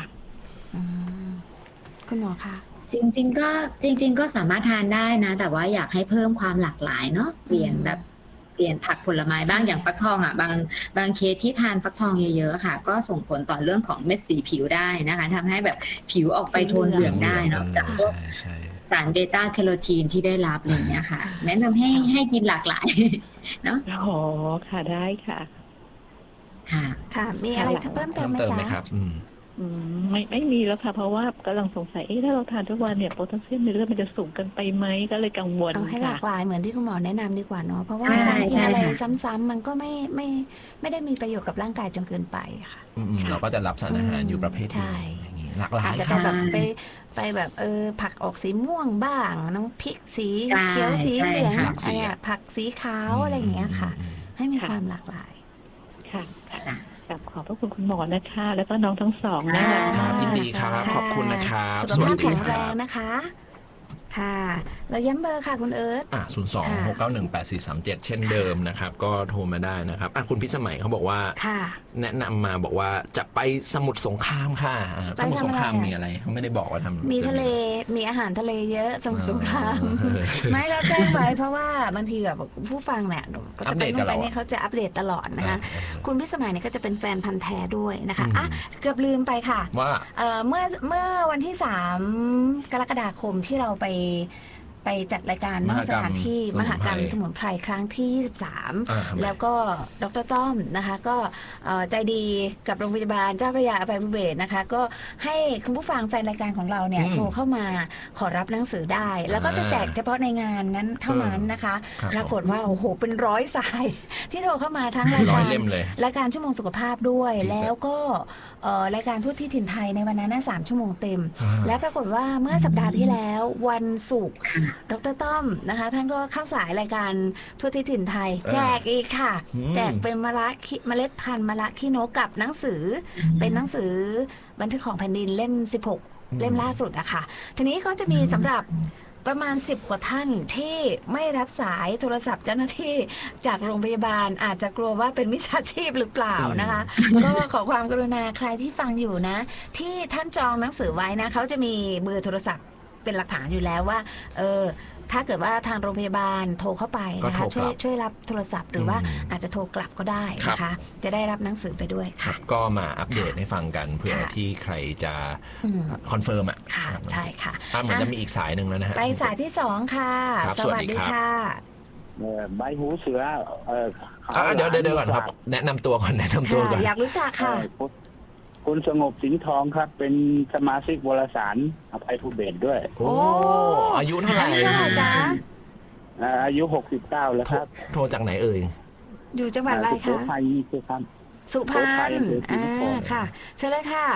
คุณหมอคะจริงๆก็จริงๆก็สามารถทานได้นะแต่ว่าอยากให้เพิ่มความหลากหลายเนาะเปลี่ยนแบบเปลี่ยนผักผลไม้บ้างอย่างฟักทองอ่ะบางบางเคสที่ทานฟักทองเยอะๆค่ะก็ส่งผลต่อเรื่องของเม็ดสีผิวได้นะคะทำให้แบบผิวออกไปโทนเหลืองได้เนาะจากพวกสารเบต้าแคโรทีนที่ได้รับอะไรอย่างเงี้ยค่ะแนะนำให้ให้กินหลากหลายเนาะอ๋อค่ะได้ค่ะค่ะค่ะมีอะไรเพิ่มเติมไหมจ๊ะไม่ไม่มีแล้วค่ะเพราะว่ากำลังสงสัยเอ๊ะถ้าเราทานทุกวันเนี่ยโพแทสเซียมในเลือดมันจะสูงกันไปไหมก็เลยกังวลเอาให้หลากหลายเหมือนที่คุณหมอแนะนำดีกว่าเนาะเพราะว่าการกินอะไรซ้ำๆมันก็ไม่ไม่ไม่ได้มีประโยชน์กับร่างกายจนเกินไปค่ะเราก็จะรับสารอาหารอยู่ประเภทนี้หลากหลายอาจจะแบบไปไปแบบเออผักออกสีม่วงบ้างน้ำพริกสีเขียวสีเหลืองอะไรผักสีขาวอะไรอย่างเงี้ยค่ะให้มีความหลากหลายค่ะขอบพระคุณคุณหมอนะคะแล้วก็น้องทั้งสองนะคะยินดีครับขอบคุณนะครับสุขภาพแข็งแรงนะคะค่ะเราย้ำเบอร์ค่ะคุณเอิร์ธอ่ะศูนย์สองหกเก้าหนึ่งแปดสี่สามเจ็ดเช่นเดิมนะครับก็โทรมาได้นะครับอ่ะคุณพิสมัยเขาบอกว่าแนะนำมาบอกว่าจะไปสมุทรสงครามค่ะสมุทรสงครามมีอะไรเขาไม่ได้บอกว่าทำมีทะเลมีอาหารทะเลเยอะสมุทรสงครามไม่แล้วแจ้งไว้เพราะว่าบางทีแบบผู้ฟังเนี่ยก็จะไปนู่นไปนี่เขาจะอัปเดตตลอดนะคะคุณพิสมัยเนี่ยก็จะเป็นแฟนพันธุ์แท้ด้วยนะคะอ่ะเกือบลืมไปค่ะว่าเมื่อเมื่อวันที่สามกรกฎาคมที่เราไปไปจัดรายการนอกสถานที่มหกรรมสมุนไพรครั้งที่ยี่สิบสามแล้วก็ดร.ต้อมนะคะก็ใจดีกับโรงพยาบาลเจ้าพระยาอภัยภูเบศรนะคะก็ให้คุณผู้ฟังแฟนรายการของเราเนี่ยโทรเข้ามาขอรับหนังสือได้แล้วก็จะแจกเฉพาะในงานนั้นเท่านั้นนะคะปรากฏว่าโอ้โหเป็นร้อยสายที่โทรเข้ามาทั้งรายการรายการชั่วโมงสุขภาพด้วยแล้วก็รายการทั่วที่ถิ่นไทยในวันนั้นสามชั่วโมงเต็มและปรากฏว่าเมื่อสัปดาห์ที่แล้ววันศุกร์ดร.ต้อมนะคะท่านก็เข้าสายรายการทั่วที่ถิ่นไทยแจกอีกค่ะแจกเป็นมะระเมล็ดพันธุ์มะระขี้นกกับหนังสือเป็นหนังสือบันทึกของแผ่นดินเล่มสิบหกเล่มล่าสุดอะค่ะทีนี้ก็จะมีสำหรับประมาณสิบกว่าท่านที่ไม่รับสายโทรศัพท์เจ้าหน้าที่จากโรงพยาบาลอาจจะกลัวว่าเป็นมิจฉาชีพหรือเปล่านะคะก็ขอความกรุณาใครที่ฟังอยู่นะที่ท่านจองหนังสือไว้นะเขาจะมีเบอร์โทรศัพท์เป็นหลักฐานอยู่แล้วว่าเออถ้าเกิดว่าทางโรงพยาบาลโทรเข้าไปนะคะช่วยช่วยรับโทรศัพท์หรือว่าอาจจะโทรกลับก็ได้นะคะจะได้รับหนังสือไปด้วยค่ะก็มาอัปเดตให้ฟังกันเพื่อที่ใครจะคอนเฟิร์มอ่ะค่ะใช่ค่ะเหมือนจะมีอีกสายหนึ่งแล้วนะฮะไปสายที่สองค่ะสวัสดีค่ะใบหูเสือเออเดี๋ยวเดี๋ยวก่อนครับแนะนำตัวก่อนแนะนำตัวก่อนอยากรู้จักค่ะคุณสงบสิงห์ทองครับเป็นสมาชิกวารสารอภัยภูเบศรด้วยโอ้อายุเท่าไหร่จ๊ะอายุหกสิบเก้าแล้วครับโทรจากไหนเอ่ยอยู่จังหวัดอะไรคะสุพรรณครับสุพรรณอ่าค่ะเชิญเลยค่ะ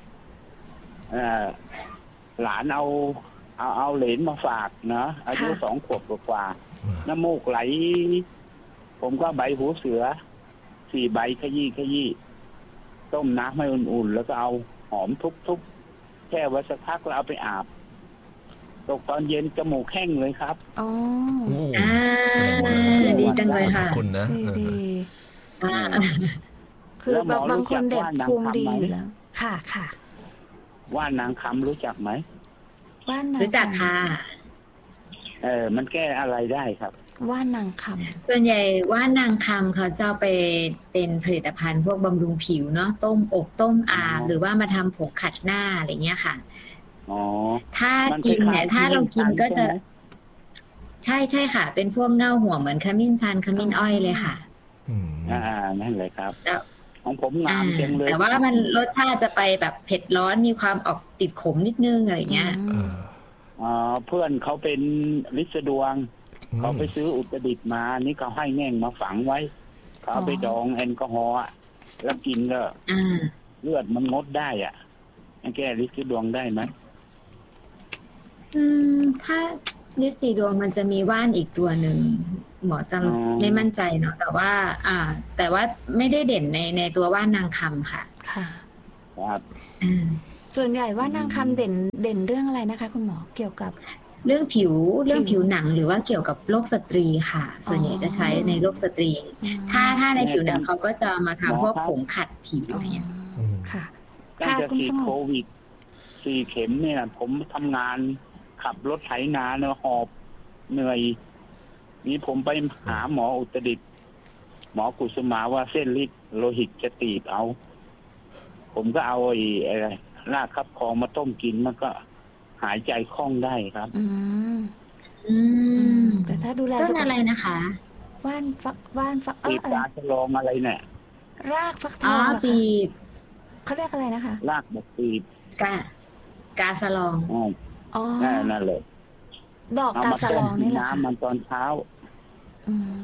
หลานเอาเอาเอาเหรนมาฝากนะอายุสองขวบกว่าน้ำมูกไหลผมก็ใบหูเสือสี่ใบขยี้ขยี้ต้มน้ำให้อุ่นๆแล้วก็เอาหอมทุบๆแช่ไว้สักพักแล้วเอาไปอาบตกตอนเย็นจมูกแห้งเลยครับอ๋ออ่าดีจังเลยค่ะคุณนะดีคือบางคนเด็กภูมิดีอยู่แล้วค่ะค่ะว่านนางคำรู้จักไหมว่านนางรู้จักค่ะเออมันแก้อะไรได้ครับว่านนางคำส่วนใหญ่ว่านนางคำเขาจะไปเป็นผลิตภัณฑ์พวกบำรุงผิวเนาะต้มอบต้มอาบหรือว่ามาทำผงขัดหน้าอะไรเงี้ยค่ะอ๋อถ้ากินเนี่ยถ้าเรากินก็จะใช่ใช่ค่ะเป็นพวกเง่าหัวเหมือนขมิ้นชันขมิ้นอ้อยเลยค่ะอ่านั่นเลยครับของผมงามจังเลยแต่ว่ามันรสชาติจะไปแบบเผ็ดร้อนมีความออกติดขมนิดนึงอะไรเงี้ยอ๋อเพื่อนเขาเป็นลิศดวงเขาไปซื้ออุตรดิตถ์มานี่เขาให้แง่งมาฝังไว้เขาเอาไปดองแอลกอฮอล์แล้วกินก็เลือดมันงดได้อ่ะแก้ลิศดวงได้ไหมอืมถ้าลิศดวงมันจะมีว่านอีกตัวหนึ่งหมอจำไม่มั่นใจเนาะแต่ว่า อ่า แต่ว่าไม่ได้เด่นในในตัวว่านนางคำค่ะค่ะครับส่วนใหญ่ว่านางคำเด่นเด่นเรื่องอะไรนะคะคุณหมอเกี่ยวกับเรื่องผิวเรื่องผิวหนังหรือว่าเกี่ยวกับโรคสตรีค่ะส่วนใหญ่จะใช้ในโรคสตรีถ้าถ้าในผิวหนังเขาก็จะมาทำพวกผงขัดผิวอะไรอย่างเงี้ยค่ะตั้งแต่ฉีดโควิดสี่เข็มเนี่ยผมทำงานขับรถไถนาเนอะหอบเหนื่อยนี่ผมไปหาหมออุตรดิตถ์หมอกุสุมาว่าเส้นลิดโลหิตจะตีบเอาผมก็เอาไอ้อะไรรากคับคองมาต้มกินมันก็หายใจคล่องได้ครับอืมอืมแต่ถ้าดูแลต้นอะไรนะคะว่านฟักว่านฟักปีบปลาฉลองอะไรเนี่ยรากฟักทองปีบเขาเรียกอะไรนะคะรากแบบปีบกากาสลองอ๋อนั่นเลยดอกกาสลองนี่แหละน้ำมันตอนเช้าอืม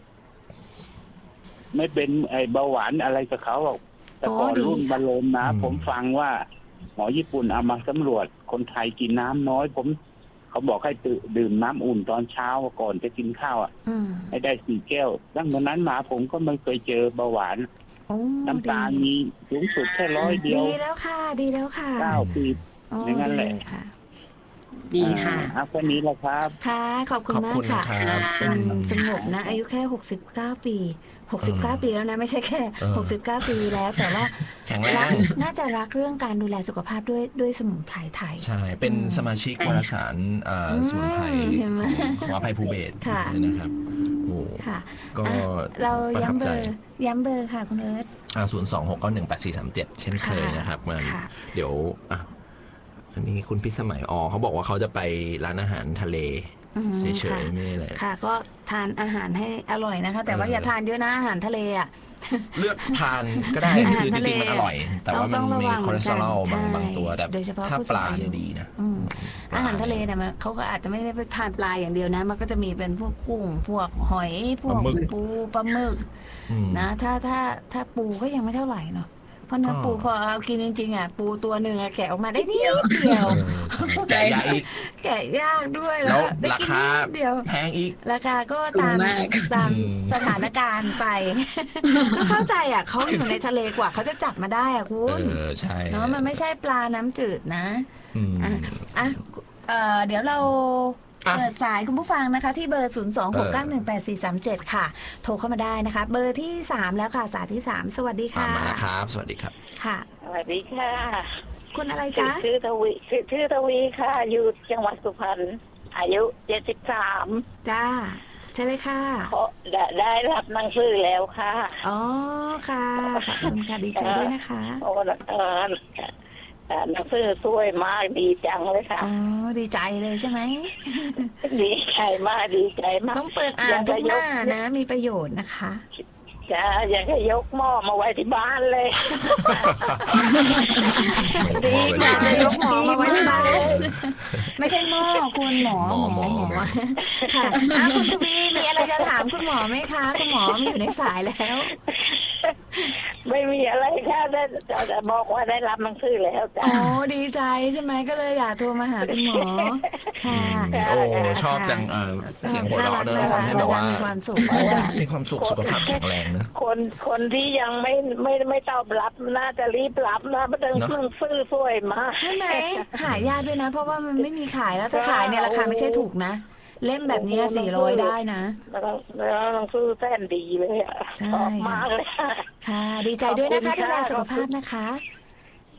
ไม่เป็นไอเบาหวานอะไรกับเขาหรอกแต่ก่อนรุ่นบาโลมนะผมฟังว่าหมอญี่ปุ่นเอามาสำรวจคนไทยกินน้ำน้อยผมเขาบอกให้ดื่มน้ำอุ่นตอนเช้าก่อนจะกินข้าวอ่ะให้ได้สี่แก้วตั้งแต่นั้นมาผมก็ไม่เคยเจอเบาหวานน้ำตาลมีสูงสุดแค่ร้อยเดียวดีแล้วค่ะดีแล้วค่ะเก้าปีอย่างนั้นแหละดีค่ะเอาแค่นี้แหละครับค่ะขอบคุณมากค่ะเป็นสงบนะอายุแค่หกสิบเก้าปีหกสิบเก้าปีแล้วนะไม่ใช่แค่หกสิบเก้าปีแล้วแต่ว่าแข็งแรงน่าจะรักเรื่องการดูแลสุขภาพด้วยด้วยสมุนไพรไทยใช่เป็นสมาชิกวารสารสมุนไพรของอภัยภูเบศรนะครับโอ้ก็เราย้ำเบอร์ย้ำเบอร์ค่ะคุณเอิร์ธศูนย์สองหกเก้าหนึ่งแปดสี่สามเจ็ดเช่นเคยนะครับมันเดี๋ยวอันนี้คุณพิสมัยอ๋อเขาบอกว่าเขาจะไปร้านอาหารทะเลเฉยๆไม่ได้เลยค่ะก็ทานอาหารให้อร่อยนะคะแต่ว่าอย่าทานเยอะนะอาหารทะเลอ่ะเลือกทานก็ได้คือจริงๆมันอร่อยแต่ว่ามันมีคอเลสเตอรอลบางบางตัวแต่ถ้าปลาเนี่ยดีนะอาหารทะเลเนี่ยมันเขาก็อาจจะไม่ได้ไปทานปลาอย่างเดียวนะมันก็จะมีเป็นพวกกุ้งพวกหอยพวกปูปลาหมึกนะถ้าถ้าถ้าปูก็ยังไม่เท่าไหร่เนาะเพราะเนื้อปูพอเรากินจริงๆอ่ะปูตัวหนึ่งแกะออกมาได้นิดเดียวแกะยากอีกแกะยากด้วยแล้วราคาแพงอีกราคาก็ตามตามสถานการณ์ไปก็เข้าใจอ่ะเขาอยู่ในทะเลกว่าเขาจะจับมาได้อ่ะคุณเออใช่เนาะมันไม่ใช่ปลาน้ำจืดนะอ่ะอ่ะเดี๋ยวเราเปิดสายคุณผู้ฟังนะคะที่เบอร์ศูนย์ สอง หก เก้า หนึ่ง แปด สี่ สาม เจ็ดค่ะโทรเข้ามาได้นะคะเบอร์ที่สามแล้วค่ะสายที่สามสวัสดีค่ะมาแล้วครับสวัสดีครับค่ะสวัสดีค่ะคุณอะไรจ๊ะชื่อทวีชื่อทวีค่ะอยู่จังหวัดสุพรรณอายุเจ็ดสิบสามจ้าใช่เลยค่ะได้รับหนังสือแล้วค่ะอ๋อค่ะขอบคุณค่ะดีใจด้วยนะคะโอ้เออหนังสือสวยมากดีจังเลยค่ะอ๋อดีใจเลยใช่ไหมดีใจมากดีใจมากต้องเปิดอ่านทุกหน้านะมีประโยชน์นะคะจ้าอยากให้ยกหม้อมาไว้ที่บ้านเลยดีอยากจะยกหม้อมาไว้ที่บ้านไม่ใช่หม้อคุณหมอหมอหมอค่ะคุณทวีมีอะไรจะถามคุณหมอไหมคะคุณหมอมีอยู่ในสายแล้วไม่มีอะไรค่ะได้จะบอกว่าได้รับหนังสือแล้วจ้าอ๋อดีใจใช่ไหมก็เลยอยากโทรมาหาคุณหมอค่ะโอ้ชอบจังเสียงหัวเราะเดินทำให้แบบว่ามีความสุขมีความสุขสุขภาพแข็งแรงนะคนคนที่ยังไม่ไม่ไม่ตอบรับน่าจะรีบรับนะเพราะหนังสือสวยมากใช่ไหมหายากด้วยนะเพราะว่ามันไม่มีขายแล้วถ้าขายเนี่ยราคาไม่ใช่ถูกนะเล่มแบบนี้สี่ร้อยได้นะแล้วหนังสือแท้ดีเลยอ่ะชอบมากเลยค่ะดีใจด้วยนะคะดูแลสุขภาพนะคะ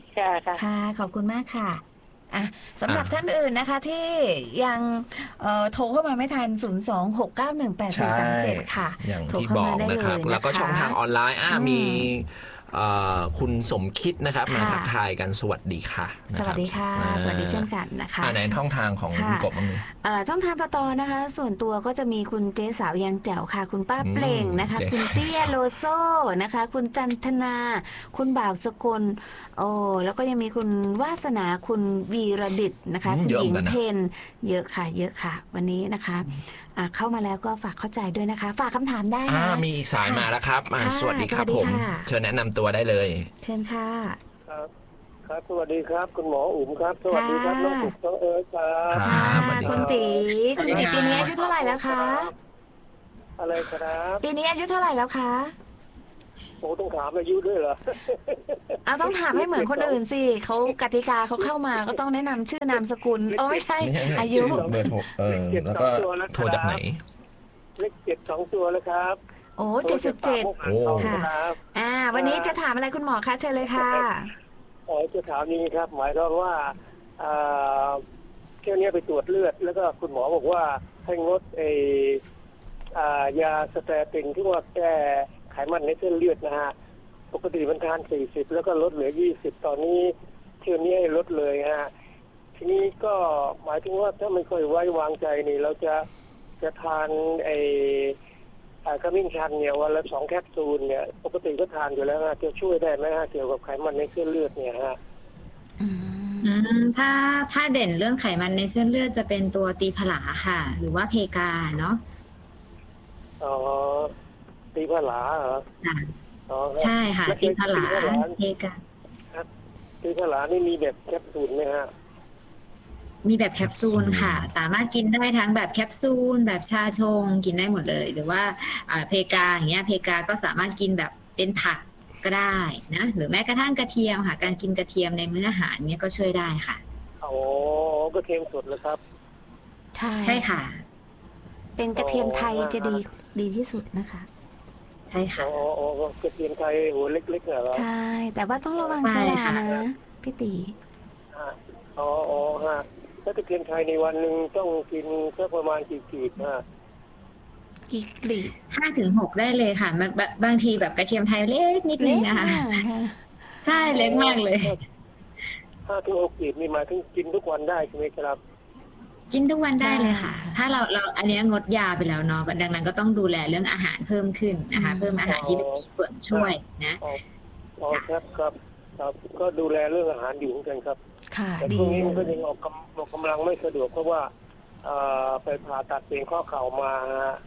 ค่ะค่ะค่ะขอบคุณมากค่ะอ่ะสำหรับท่านอื่นนะคะที่ยังเอ่อโทรเข้ามาไม่ทัน ศูนย์ สอง หก เก้า หนึ่ง แปด สี่ สาม เจ็ด ค่ะอย่างที่บอกนะครับแล้วก็ช่องทางออนไลน์อ่ะมีคุณสมคิดนะครับมาทักทายกันสวัสดีค่ะสวัสดีค่ะสวัสดีเช่นกันนะคะในช่องทางของคุณกบบ้างไหมช่องทางปตอนะคะส่วนตัวก็จะมีคุณเจ๊สาวยังแจ๋วค่ะคุณป้าเปล่งนะคะคุณเตี้ยโลโซ่นะคะคุณจันทนาคุณบ่าวสกลโอ้แล้วก็ยังมีคุณวาสนาคุณวีรดิษฐ์นะคะคุณหญิงเพนเยอะค่ะเยอะค่ะวันนี้นะคะเข้ามาแล้วก็ฝากเข้าใจด้วยนะคะฝากคำถามได้นะมีสายมาแล้วครับสวัสดีครับผมเชิญแนะนำตัวได้เลยเชิญค่ะครับครับสวัสดีครับคุณหมออุ๋มครับสวัสดีครับน้องตุ๊กน้องเอิร์ธครับคุณตีคุณตีปีนี้อายุเท่าไหร่แล้วคะอะไรครับปีนี้อายุเท่าไหร่แล้วคะโอ้ต้องถามอายุด้วยเหรอเอาต้องถามให้เหมือนคนอื่นสิเขากติกาเขาเข้ามาก็ต้องแนะนำชื่อนามสกุลโอ้ไม่ใช่อายุเบอร์โทรเออแล้วก็โทรจากไหนเลขเจ็ดสองตัวแล้วครับโอ้เจ็ดสิบเจ็ดค่ะอ่าวันนี้จะถามอะไรคุณหมอคะเชิญเลยค่ะอ๋อจะถามนี้ครับหมายความว่าอ่าแค่นี้ไปตรวจเลือดแล้วก็คุณหมอบอกว่าให้งดไออ่ายาสเตตินที่ว่าแก้ไขมันในเส้นเลือดนะฮะปกติมันทานสี่สิบแล้วก็ลดเหลือยี่สิบตอนนี้เที่ยวนี้ให้ลดเลยฮะทีนี้ก็หมายถึงว่าถ้าไม่ค่อยไว้วางใจนี่เราจะจะทานไอ้ขมิ้นชันเนี่ยวันละสองแคปซูลเนี่ยปกติก็ทานอยู่แล้วฮะจะช่วยได้ไหมฮะเกี่ยวกับไขมันในเส้นเลือดเนี่ยฮะถ้าถ้าเด่นเรื่องไขมันในเส้นเลือดจะเป็นตัวตีผลาค่ะ หรือว่าเพกาเนาะอ๋อตีผลาเหรออ๋อใช่ค่ะตีผลาเพกาตีผลานี่มีแบบแคปซูลไหมฮะมีแบบแคปซูลค่ะสามารถกินได้ทั้งแบบแคปซูลแบบชาชงกินได้หมดเลยหรือว่าเพกาอย่างเงี้ยเพกาก็สามารถกินแบบเป็นผักก็ได้นะหรือแม้กระทั่งกระเทียมค่ะการกินกระเทียมในมื้ออาหารเนี้ยก็ช่วยได้ค่ะโอ้กระเทียมสดเลยครับใช่ใช่ค่ะเป็นกระเทียมไทยจะดีดีที่สุดนะคะใช่ค่ะอ๋ออ๋อกระเทียมไทยหัวเล็กๆเหรอใช่แต่ว่าต้องระวังชรานะพี่ตีอ๋ออ๋อฮะถ้ากระเทียมไทยในวันหนึ่งต้องกินสักประมาณกี่กีบฮะกี่กลีบห้าถึงหกได้เลยค่ะมันบางทีแบบกระเทียมไทยเล็กนิดนึงนะคะใช่เล็กมากเลยห้าถึงหกกีบนี่มาถึงกินทุกวันได้ใช่ไหมครับกินทุกวันได้เลยค่ะถ้าเราเราอันนี้งดยาไปแล้วเนาะดังนั้นก็ต้องดูแลเรื่องอาหารเพิ่มขึ้นนะคะเพิ่มอาหารที่มีส่วนช่วยนะอ๋อครับครับครับก็ดูแลเรื่องอาหารอยู่เหมือนกันครับแต่ช่วงนี้ก็ยังออกกำออกกำลังไม่สะดวกเพราะว่าไปผ่าตัดเปลี่ยนข้อเข่ามาฮะ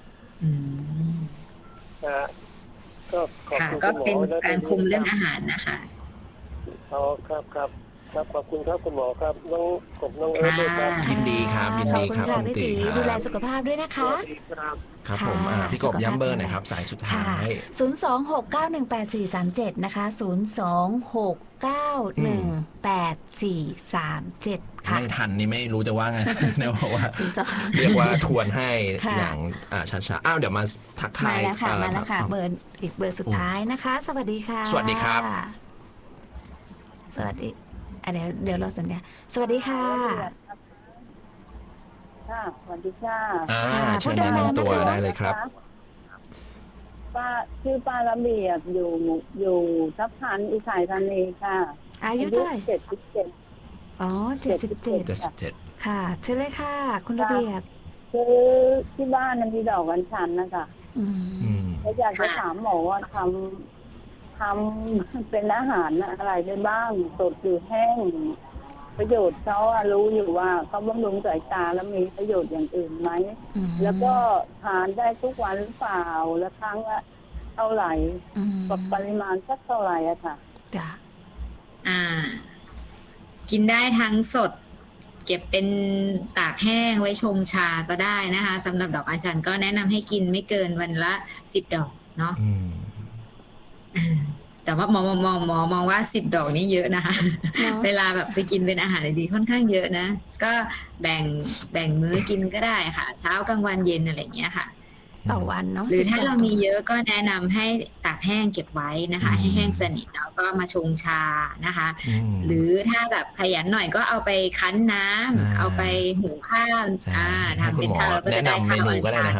นะก็ขอบคุณก็เป็นการคุมเรื่องอาหารนะคะอ๋อครับครับครับขอบคุณครับคุณหมอครับน้องกบน้องเอิร์ธด้วยครับยินดีครับยินดีครับคุณตีดูแลสุขภาพด้วยนะคะครับผมพี่กบย้ำเบอร์หน่อยครับสายสุดท้ายศูนย์ สอง หก เก้า หนึ่ง แปด สี่ สาม เจ็ดนะคะศูนย์ สอง หก เก้า หนึ่ง แปด สี่ สาม เจ็ดค่ะไม่ทันนี่ไม่รู้จะว่าไงเนี่ยบอกว่าเรียกว่าทวนให้อย่างช้าๆอ้าวเดี๋ยวมาทักทายมาแล้วค่ะมาแล้วค่ะเบอร์อีกเบอร์สุดท้ายนะคะสวัสดีค่ะสวัสดีครับสวัสดีเดี๋ยวเดี๋ยวเราสัญญาสวัสดีค่ะค่ะสวัสดีค่ะอ่าเชิญแนะนำตัวได้เลยครับป้าชื่อป้าระเบียบอยู่อยู่ทับทันอุทัยธานีค่ะอายุเท่าไหร่เจ็ดสิบเจ็ดอ๋อเจ็ดสิบเจ็ดเจ็ดสิบเจ็ดค่ะเชิญเลยค่ะคุณระเบียบคือที่บ้านมีดอกกัญชันนะคะอืมแล้วอยากจะถามหมอว่าทำทำเป็นอาหารอะไรได้บ้างสดหรือแห้งประโยชน์เขารู้อยู่ว่าเขาบำรุงสายตาแล้วมีประโยชน์อย่างอื่นไหมแล้วก็ทานได้ทุกวันหรือเปล่าและครั้งละเท่าไหร่กับปริมาณสักเท่าไหร่อะค่ะจ้ะอ่ากินได้ทั้งสดเก็บเป็นตากแห้งไว้ชงชาก็ได้นะคะสำหรับดอกอัญชันก็แนะนำให้กินไม่เกินวันละสิบดอกเนาะแต่ว่ามองมองมองมองว่าสิบดอกนี่เยอะนะคะเวลาแบบไปกินเป็นอาหารดีค่อนข้างเยอะนะก็แบ่งแบ่งมื้อกินก็ได้ค่ะเช้ากลางวันเย็นอะไรอย่างเงี้ยค่ะต่อวันเนาะหรือถ้าเรามีเยอะก็แนะนำให้ตากแห้งเก็บไว้นะคะให้แห้งสนิทแล้วก็มาชงชานะคะหรือถ้าแบบขยันหน่อยก็เอาไปคั้นน้ำเอาไปหุงข้าวอ่าทำเป็นข้าวก็จะได้ข้าวอัญชัน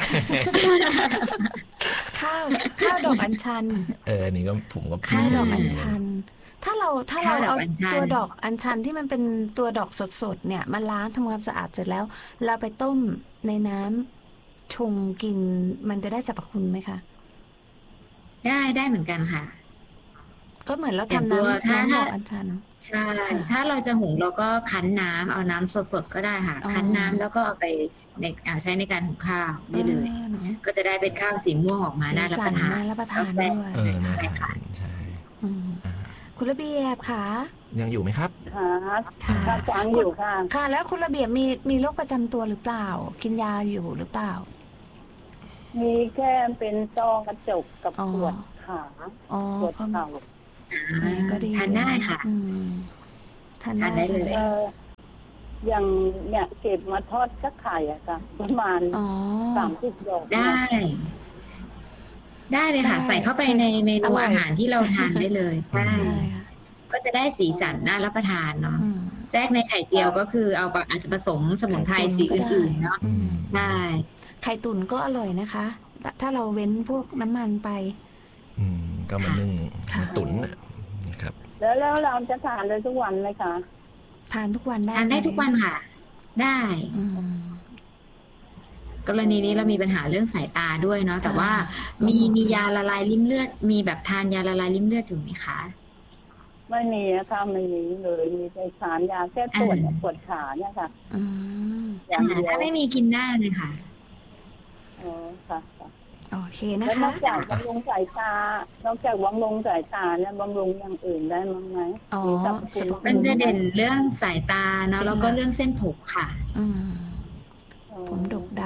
ข้าวข้าวดอกอัญชันเออนี่ก็ผมก็ข้าวดอกอัญชันถ้าเราถ้าเราเอาตัวดอกอัญชันที่มันเป็นตัวดอกสดๆเนี่ยมาล้างทำความสะอาดเสร็จแล้วเราไปต้มในน้ำชงกินมันจะได้สรรพคุณไหมคะได้ได้เหมือนกันค่ะก็เหมือนเราทำน้ำน้ำดอกอัญชันใช่ถ้าเราจะหุงเราก็คั้นน้ำเอาน้ำสดๆก็ได้ค่ะคั้นน้ำแล้วก็เอาไปในใช้ในการหุงข้าวได้เลยก็จะได้เป็นข้าวสีม่วงออกมาน่ารับประทานน่ารับประทานด้วยใช่ค่ะใช่คุณระเบียบค่ะยังอยู่ไหมครับค่ะค่ะฟังอยู่ค่ะค่ะแล้วคุณระเบียบมีมีโรคประจำตัวหรือเปล่ากินยาอยู่หรือเปล่ามีแค่เป็นต้อกระจกกับปวดขาปวดเข่าก็ดีทานได้ค่ะทานได้เลยอย่างเนี่ยเก็บมาทอดสักไข่อะค่ะประมาณสามสิบดอกได้ได้เลยค่ะใส่เข้าไปในเมนูอาหารที่เราทานได้เลยใช่ก็จะได้สีสันน่ารับประทานเนาะแทรกในไข่เจียวก็คือเอาอาจจะผสมสมุนไพรสีอื่นๆเนาะใช่ไข่ตุ๋นก็อร่อยนะคะถ้าเราเว้นพวกน้ำมันไปอืมก็มานึ่งตุ๋นนะครับแล้วแล้วเราจะทานได้ทุกวันไหมคะทานทุกวันได้ทานได้ทุกวันค่ะได้กรณีนี้เรามีปัญหาเรื่องสายตาด้วยเนาะแต่ว่ามีมียาละลายริ่มเลือดมีแบบทานยาละลายริ่มเลือดอยู่ไหมคะไม่มีนะคะไม่มีเลยมีแต่ทานยาแก้ปวดปวดขาเนี่ยค่ะอย่างถ้าไม่มีกินได้เลยค่ะอ๋อค่ะโอเคนะคะแล้วนอกจากบำรุงสายตานอกจากบำรุงสายตาเนี่ยบำรุงอย่างอื่นได้มั้งไหมอ๋อมันจะเด่นเรื่องสายตาเนาะแล้วก็เรื่องเส้นผมค่ะผมดกด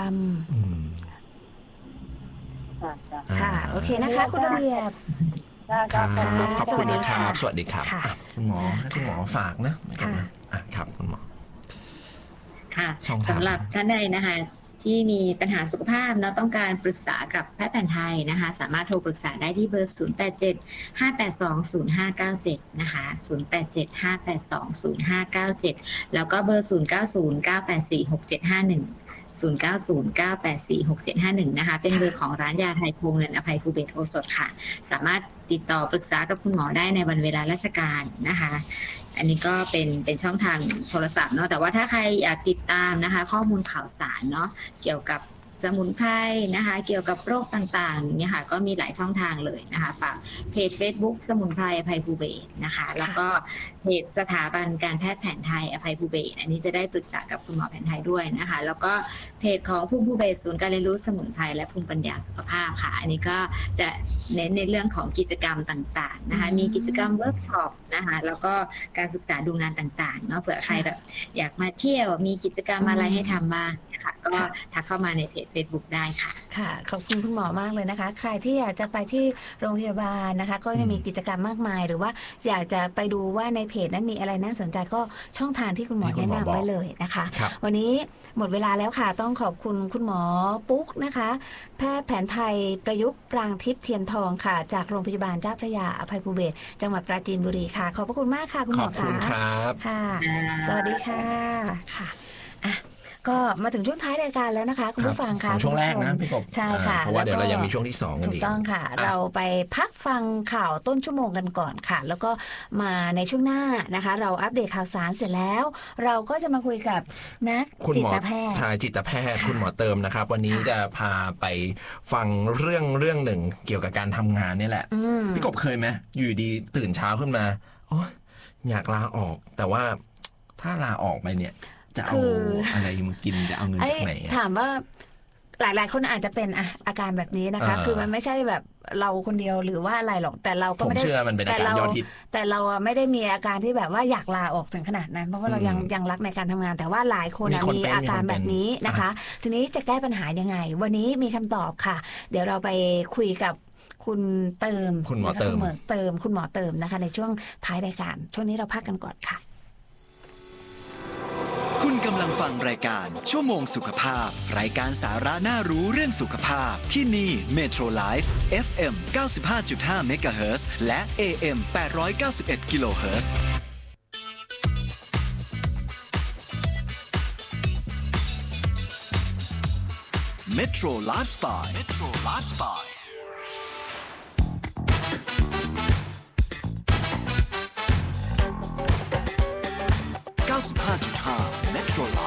ำค่ะโอเคนะคะคุณระเบียบครับขอบคุณนะครับสวัสดีครับคุณหมอคุณหมอฝากนะครับคุณหมอค่ะสำหรับท่านใดนะคะที่มีปัญหาสุขภาพเนาะต้องการปรึกษากับแพทย์แผนไทยนะคะสามารถโทรปรึกษาได้ที่เบอร์ศูนย์ แปด เจ็ด ห้า แปด สอง ศูนย์ ห้า เก้า เจ็ดนะคะศูนย์ แปด เจ็ด ห้า แปด สอง ศูนย์ ห้า เก้า เจ็ดแล้วก็เบอร์ศูนย์ เก้า ศูนย์ เก้า แปด สี่ หก เจ็ด ห้า หนึ่ง ศูนย์ เก้า ศูนย์ เก้า แปด สี่ หก เจ็ด ห้า หนึ่งนะคะเป็นเบอร์ของร้านยาไทยโพเงินอภัยภูเบศโอสถค่ะสามารถติดต่อปรึกษากับคุณหมอได้ในวันเวลาราชการนะคะอันนี้ก็เป็นเป็นช่องทางโทรศัพท์เนาะแต่ว่าถ้าใครอยากติดตามนะคะข้อมูลข่าวสารเนาะเกี่ยวกับสมุนไพรนะคะเกี่ยวกับโรคต่างๆเนี่ยค่ะก็มีหลายช่องทางเลยนะคะฝากเพจ Facebook สมุนไพรอภัยภูเบศนะคะแล้วก็เพจสถาบันการแพทย์แผนไทยอภัยภูเบศอันนี้จะได้ปรึกษากับคุณหมอแผนไทยด้วยนะคะแล้วก็เพจของภูมิภูเบศศูนย์การเรียนรู้สมุนไพรและภูมิปัญญาสุขภาพค่ะอันนี้ก็จะเน้นในเรื่องของกิจกรรมต่างๆนะคะมีกิจกรรมเวิร์กช็อปนะคะแล้วก็การศึกษาดูงานต่างๆเนาะเผื่อใครแบบอยากมาเที่ยวมีกิจกรรมอะไรให้ทำบ้างนะคะก็ทักเข้ามาในเพจFacebook ได้ค่ะค่ะขอบคุณคุณหมอมากเลยนะคะใครที่อยากจะไปที่โรงพยาบาลนะคะก็จะมีกิจกรรมมากมายหรือว่าอยากจะไปดูว่าในเพจนั้นมีอะไรน่าสนใจก็ช่องทางที่คุณหมอแนะนำไว้เลยนะคะวันนี้หมดเวลาแล้วค่ะต้องขอบคุณคุณหมอปุ๊กนะคะแพทย์แผนไทยประยุกต์ปรางทิพย์เทียนทองค่ะจากโรงพยาบาลเจ้าพระยาอภัยภูเบศรจังหวัดปราจีนบุรีค่ะขอบพระคุณมากค่ะคุณหมอค่ะขอบคุณครับค่ะสวัสดีค่ะค่ะอ่ะก็มาถึงช่วงท้ายรายการแล้วนะคะคุณผู้ฟังค่ะช่วงแรกนะพี่กบใช่ค่ะเพราะว่าเดี๋ยวเรายังมีช่วงที่สองถูกต้องค่ะเราไปพักฟังข่าวต้นชั่วโมงกันก่อนค่ะแล้วก็มาในช่วงหน้านะคะเราอัปเดตข่าวสารเสร็จแล้วเราก็จะมาคุยกับนักจิตแพทย์ชายจิตแพทย์คุณหมอเติมนะครับวันนี้จะพาไปฟังเรื่องเรื่องหนึ่งเกี่ยวกับการทำงานนี่แหละพี่กบเคยไหมอยู่ดีตื่นเช้าขึ้นมาโอ้อยากลาออกแต่ว่าถ้าลาออกไปเนี่ยจะเอาอะไรมากินจะเอาเงินจากไหนถามว่าหลายๆคนอาจจะเป็นอาการแบบนี้นะคะคือมันไม่ใช่แบบเราคนเดียวหรือว่าอะไรหรอกแต่เราก็ไม่ได้แต่เราแต่เราไม่ได้มีอาการที่แบบว่าอยากลาออกถึงขนาดนั้นเพราะว่าเรายังยังรักในการทำงานแต่ว่าหลายคนมีอาการแบบนี้นะคะทีนี้จะแก้ปัญหายังไงวันนี้มีคำตอบค่ะเดี๋ยวเราไปคุยกับคุณเติมคุณหมอเติมเติมคุณหมอเติมนะคะในช่วงท้ายรายการช่วงนี้เราพักกันก่อนค่ะคุคุณกำลังฟังรายการชั่วโมงสุขภาพรายการสาระน่ารู้เรื่องสุขภาพที่นี่ Metro Life เอฟ เอ็ม เก้าสิบห้าจุดห้า เมกะเฮิรตซ์และ เอ เอ็ม แปดร้อยเก้าสิบเอ็ด กิโลเฮิรตซ์ Metro Lifestyle Metro Lifestyle เก้าสิบห้าจุดห้า Metro Life